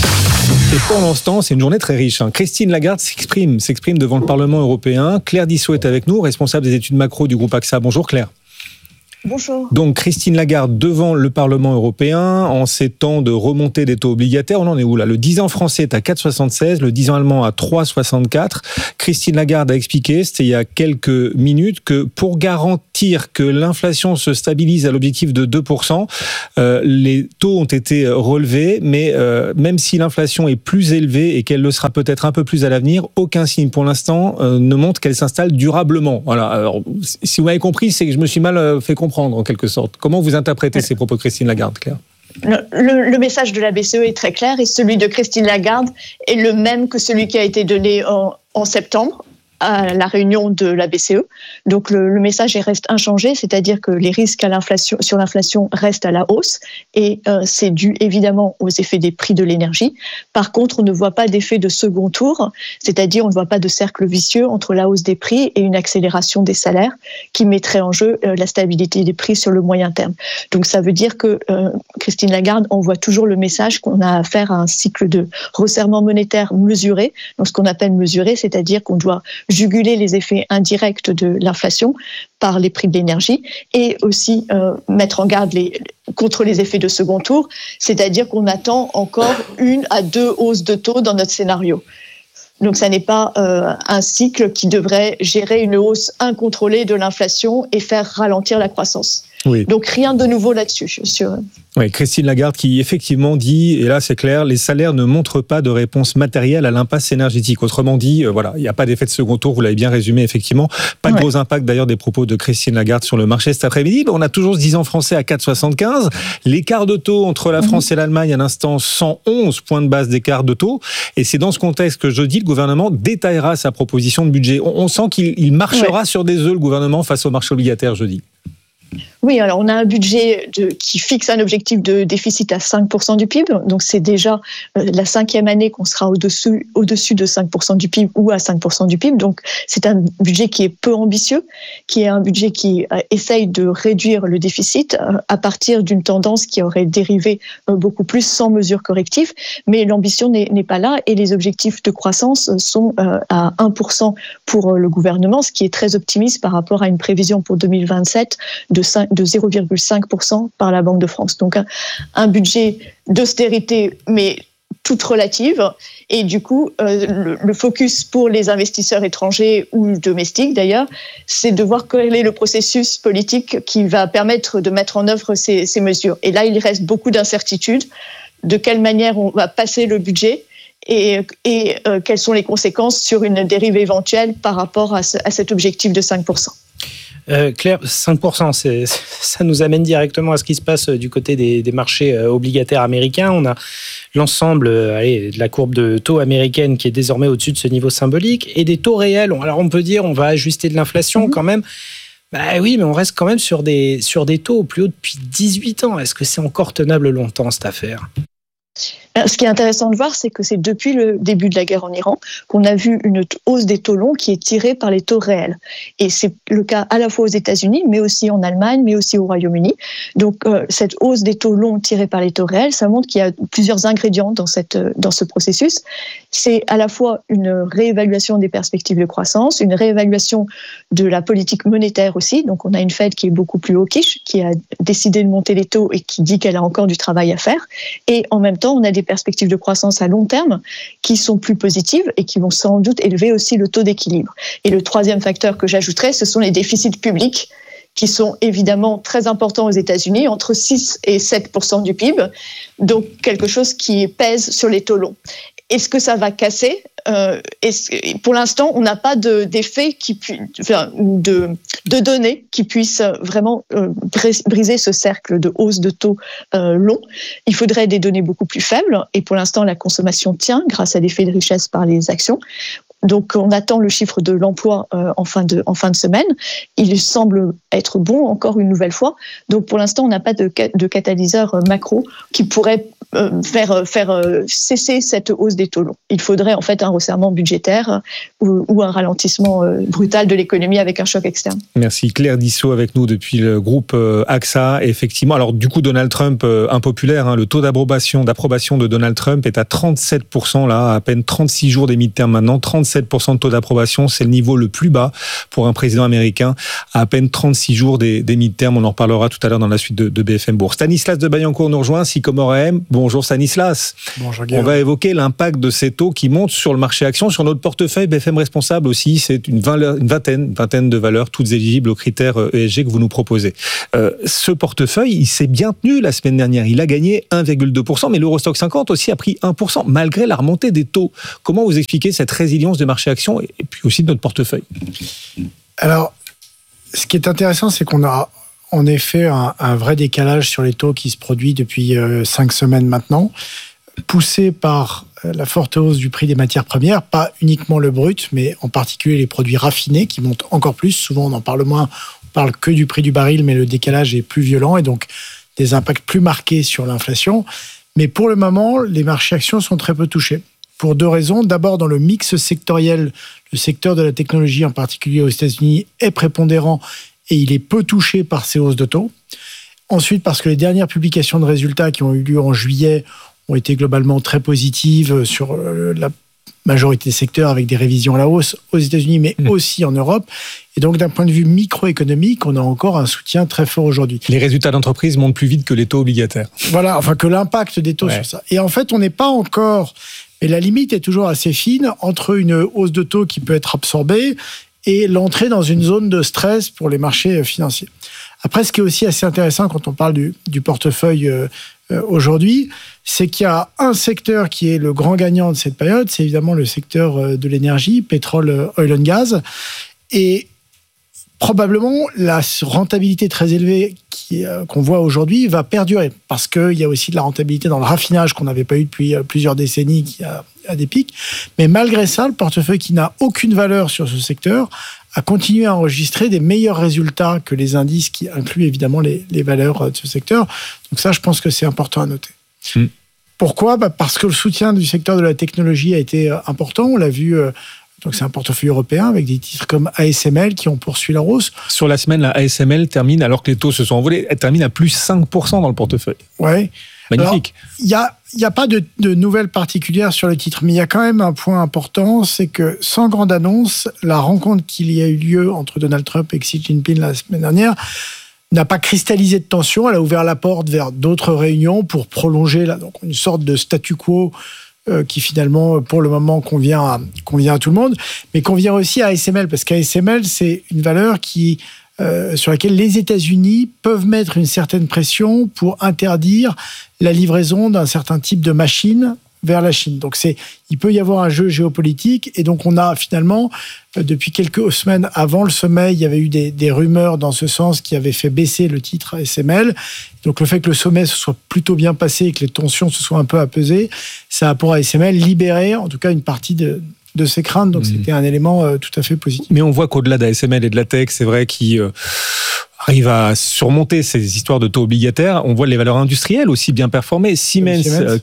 Et pour l'instant, c'est une journée très riche. Christine Lagarde s'exprime devant le Parlement européen. Claire Dissot est avec nous, responsable des études macro du groupe AXA. Bonjour Claire. Bonjour. Donc Christine Lagarde devant le Parlement européen en ces temps de remontée des taux obligataires. On en est où là ? Le 10 ans français est à 4,76, le 10 ans allemand à 3,64. Christine Lagarde a expliqué, c'était il y a quelques minutes, que pour garantir que l'inflation se stabilise à l'objectif de 2%, les taux ont été relevés, mais même si l'inflation est plus élevée et qu'elle le sera peut-être un peu plus à l'avenir, aucun signe pour l'instant ne montre qu'elle s'installe durablement. Voilà. Alors, si vous m'avez compris, c'est que je me suis mal fait comprendre en quelque sorte. Comment vous interprétez ces propos de Christine Lagarde, Claire ? Le message de la BCE est très clair et celui de Christine Lagarde est le même que celui qui a été donné en septembre à la réunion de la BCE. Donc le message reste inchangé, c'est-à-dire que les risques sur l'inflation restent à la hausse et c'est dû évidemment aux effets des prix de l'énergie. Par contre, on ne voit pas d'effet de second tour, c'est-à-dire on ne voit pas de cercle vicieux entre la hausse des prix et une accélération des salaires qui mettrait en jeu la stabilité des prix sur le moyen terme. Donc ça veut dire que Christine Lagarde envoie toujours le message qu'on a affaire à un cycle de resserrement monétaire mesuré. Donc ce qu'on appelle mesuré, c'est-à-dire qu'on doit juguler les effets indirects de l'inflation par les prix de l'énergie et aussi mettre en garde contre les effets de second tour, c'est-à-dire qu'on attend encore 1 à 2 hausses de taux dans notre scénario. Donc ça n'est pas un cycle qui devrait gérer une hausse incontrôlée de l'inflation et faire ralentir la croissance. Oui. Donc rien de nouveau là-dessus, je suis sûre. Oui, Christine Lagarde qui effectivement dit, et là c'est clair, les salaires ne montrent pas de réponse matérielle à l'impasse énergétique. Autrement dit, voilà, il n'y a pas d'effet de second tour, vous l'avez bien résumé effectivement. Pas de gros impact d'ailleurs des propos de Christine Lagarde sur le marché cet après-midi. On a toujours ce 10 ans français à 4,75. L'écart de taux entre la France et l'Allemagne, à l'instant, 111 points de base d'écart de taux. Et c'est dans ce contexte que jeudi, le gouvernement détaillera sa proposition de budget. On sent qu'il marchera sur des œufs, le gouvernement, face au marché obligataire jeudi. Oui, alors on a un budget qui fixe un objectif de déficit à 5% du PIB, donc c'est déjà la 5e année qu'on sera au-dessus de 5% du PIB ou à 5% du PIB, donc c'est un budget qui est peu ambitieux, qui est un budget qui essaye de réduire le déficit à partir d'une tendance qui aurait dérivé beaucoup plus sans mesures correctives, mais l'ambition n'est pas là et les objectifs de croissance sont à 1% pour le gouvernement, ce qui est très optimiste par rapport à une prévision pour 2027 de 0,5% par la Banque de France. Donc un budget d'austérité, mais toute relative. Et du coup, le focus pour les investisseurs étrangers ou domestiques d'ailleurs, c'est de voir quel est le processus politique qui va permettre de mettre en œuvre ces mesures. Et là, il reste beaucoup d'incertitudes. De quelle manière on va passer le budget et quelles sont les conséquences sur une dérive éventuelle par rapport à cet objectif de 5%. Claire, 5%, ça nous amène directement à ce qui se passe du côté des marchés obligataires américains. On a l'ensemble de la courbe de taux américaine qui est désormais au-dessus de ce niveau symbolique et des taux réels. Alors on peut dire on va ajuster de l'inflation quand même. Bah oui, mais on reste quand même sur des taux plus hauts depuis 18 ans. Est-ce que c'est encore tenable longtemps cette affaire ? Ce qui est intéressant de voir, c'est que c'est depuis le début de la guerre en Iran qu'on a vu une hausse des taux longs qui est tirée par les taux réels. Et c'est le cas à la fois aux États-Unis, mais aussi en Allemagne, mais aussi au Royaume-Uni. Donc cette hausse des taux longs tirée par les taux réels, ça montre qu'il y a plusieurs ingrédients dans ce processus. C'est à la fois une réévaluation des perspectives de croissance, une réévaluation de la politique monétaire aussi. Donc on a une Fed qui est beaucoup plus hawkish, qui a décidé de monter les taux et qui dit qu'elle a encore du travail à faire. Et en même temps, on a des perspectives de croissance à long terme qui sont plus positives et qui vont sans doute élever aussi le taux d'équilibre. Et le troisième facteur que j'ajouterais, ce sont les déficits publics qui sont évidemment très importants aux États-Unis, entre 6 et 7% du PIB, donc quelque chose qui pèse sur les taux longs. Est-ce que ça va casser ? Pour l'instant, on n'a pas d'effet de données qui puissent vraiment briser ce cercle de hausse de taux long. Il faudrait des données beaucoup plus faibles, et pour l'instant, la consommation tient grâce à l'effet de richesse par les actions. Donc, on attend le chiffre de l'emploi en fin de semaine. Il semble être bon encore une nouvelle fois. Donc, pour l'instant, on n'a pas de catalyseur macro qui pourrait faire cesser cette hausse des taux longs. Il faudrait en fait un resserrement budgétaire ou un ralentissement brutal de l'économie avec un choc externe. Merci. Claire Dissot avec nous depuis le groupe AXA. Et effectivement, alors du coup, Donald Trump, impopulaire, le taux d'approbation de Donald Trump est à 37%, là, à peine 36 jours des midterms maintenant. 37% de taux d'approbation, c'est le niveau le plus bas pour un président américain, à peine 36 jours des midterms. On en reparlera tout à l'heure dans la suite de BFM Bourse. Stanislas de Bayancourt nous rejoint, Sycomore AM. Bonjour Stanislas. Bonjour Guillaume. On va évoquer l'impact de ces taux qui montent sur le marché actions, sur notre portefeuille BFM Responsable aussi. C'est une vingtaine de valeurs, toutes éligibles aux critères ESG que vous nous proposez. Ce portefeuille, il s'est bien tenu la semaine dernière. Il a gagné 1,2%, mais l'Eurostock 50 aussi a pris 1%, malgré la remontée des taux. Comment vous expliquez cette résilience de marché actions et puis aussi de notre portefeuille ? Alors, ce qui est intéressant, c'est qu'on a en effet un vrai décalage sur les taux qui se produit depuis 5 semaines maintenant, poussé par la forte hausse du prix des matières premières, pas uniquement le brut, mais en particulier les produits raffinés qui montent encore plus. Souvent, on en parle moins, on parle que du prix du baril, mais le décalage est plus violent et donc des impacts plus marqués sur l'inflation. Mais pour le moment, les marchés actions sont très peu touchés. Pour 2 raisons. D'abord, dans le mix sectoriel, le secteur de la technologie, en particulier aux États-Unis, est prépondérant et il est peu touché par ces hausses de taux. Ensuite, parce que les dernières publications de résultats qui ont eu lieu en juillet ont été globalement très positives sur la majorité des secteurs, avec des révisions à la hausse aux États-Unis, mais aussi en Europe. Et donc, d'un point de vue microéconomique, on a encore un soutien très fort aujourd'hui. Les résultats d'entreprise montent plus vite que les taux obligataires. Voilà, enfin que l'impact des taux sur ça. Et en fait, on n'est pas encore... Et la limite est toujours assez fine entre une hausse de taux qui peut être absorbée et l'entrée dans une zone de stress pour les marchés financiers. Après, ce qui est aussi assez intéressant quand on parle du portefeuille aujourd'hui, c'est qu'il y a un secteur qui est le grand gagnant de cette période, c'est évidemment le secteur de l'énergie, pétrole, oil and gas. Et probablement, la rentabilité très élevée qu'on voit aujourd'hui va perdurer parce qu'il y a aussi de la rentabilité dans le raffinage qu'on n'avait pas eu depuis plusieurs décennies qui a des pics. Mais malgré ça, le portefeuille qui n'a aucune valeur sur ce secteur a continué à enregistrer des meilleurs résultats que les indices qui incluent évidemment les valeurs de ce secteur. Donc ça, je pense que c'est important à noter. Pourquoi ? Parce que le soutien du secteur de la technologie a été important. On l'a vu... Donc c'est un portefeuille européen avec des titres comme ASML qui ont poursuivi la hausse. Sur la semaine, la ASML termine, alors que les taux se sont envolés, elle termine à plus 5% dans le portefeuille. Ouais. Magnifique. Il y a pas de nouvelles particulières sur le titre, mais il y a quand même un point important, c'est que sans grande annonce, la rencontre qu'il y a eu lieu entre Donald Trump et Xi Jinping la semaine dernière n'a pas cristallisé de tension. Elle a ouvert la porte vers d'autres réunions pour prolonger donc une sorte de statu quo qui finalement, pour le moment, convient à tout le monde, mais convient aussi à ASML, parce qu'ASML, c'est une valeur sur laquelle les États-Unis peuvent mettre une certaine pression pour interdire la livraison d'un certain type de machine vers la Chine. Donc il peut y avoir un jeu géopolitique, et donc on a finalement, depuis quelques semaines avant le sommet, il y avait eu des rumeurs dans ce sens qui avaient fait baisser le titre ASML. Donc le fait que le sommet se soit plutôt bien passé et que les tensions se soient un peu apaisées, ça a pour ASML libéré en tout cas une partie de ses craintes, donc c'était un élément tout à fait positif. Mais on voit qu'au-delà d'ASML et de la tech, c'est vrai arrive à surmonter ces histoires de taux obligataires. On voit les valeurs industrielles aussi bien performer. Siemens.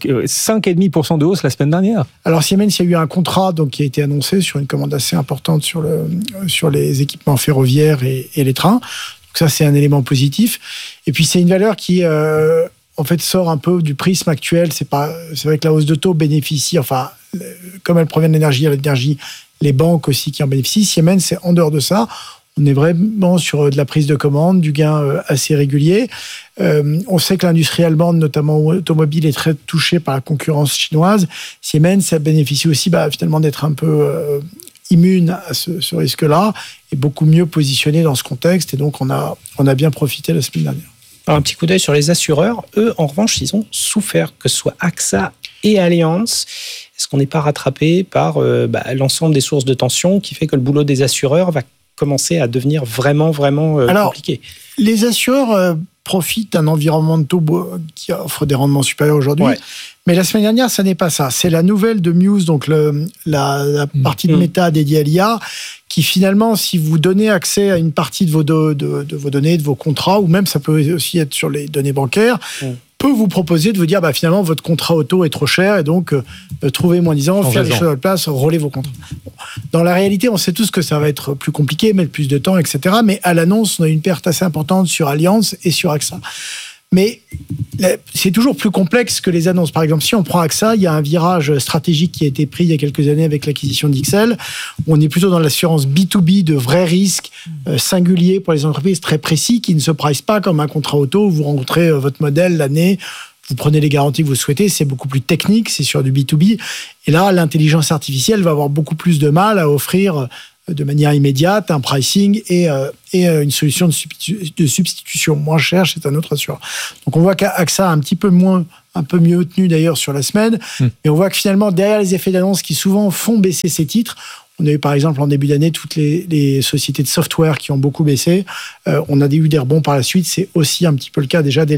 5,5% de hausse la semaine dernière. Alors Siemens, il y a eu un contrat qui a été annoncé sur une commande assez importante sur les équipements ferroviaires et les trains. Donc ça, c'est un élément positif. Et puis c'est une valeur qui en fait sort un peu du prisme actuel. C'est vrai que la hausse de taux bénéficie, enfin comme elle provient de l'énergie, les banques aussi qui en bénéficient. Siemens, c'est en dehors de ça. On est vraiment sur de la prise de commande, du gain assez régulier. On sait que l'industrie allemande, notamment automobile, est très touchée par la concurrence chinoise. Siemens, ça bénéficie aussi finalement d'être un peu immune à ce risque-là et beaucoup mieux positionné dans ce contexte. Et donc, on a bien profité la semaine dernière. Alors, un petit coup d'œil sur les assureurs. Eux, en revanche, ils ont souffert, que ce soit AXA et Allianz. Est-ce qu'on n'est pas rattrapé par l'ensemble des sources de tension qui fait que le boulot des assureurs va commencer à devenir vraiment compliqué? Les assureurs profitent d'un environnement de taux qui offre des rendements supérieurs aujourd'hui. Ouais. Mais la semaine dernière, ça n'est pas ça. C'est la nouvelle de Muse, donc la partie de Meta dédiée à l'IA, qui finalement, si vous donnez accès à une partie de vos données, de vos contrats, ou même ça peut aussi être sur les données bancaires, peut vous proposer de vous dire finalement votre contrat auto est trop cher et donc trouvez moins disant, faire les choses à votre place, relais vos contrats. Dans la réalité, on sait tous que ça va être plus compliqué, mettre plus de temps, etc. Mais à l'annonce, on a une perte assez importante sur Allianz et sur AXA. Mais c'est toujours plus complexe que les annonces. Par exemple, si on prend AXA, il y a un virage stratégique qui a été pris il y a quelques années avec l'acquisition d'XL. On est plutôt dans l'assurance B2B de vrais risques singuliers pour les entreprises très précis qui ne se pricent pas comme un contrat auto où vous rencontrez votre modèle l'année, vous prenez les garanties que vous souhaitez. C'est beaucoup plus technique, c'est sur du B2B. Et là, l'intelligence artificielle va avoir beaucoup plus de mal à offrir de manière immédiate un pricing et une solution de substitution moins chère chez un autre assureur. Donc on voit qu'AXA a un peu mieux tenu d'ailleurs sur la semaine, et on voit que finalement derrière les effets d'annonce qui souvent font baisser ces titres, on a eu par exemple en début d'année toutes les sociétés de software qui ont beaucoup baissé, on a eu des rebonds par la suite, c'est aussi un petit peu le cas déjà des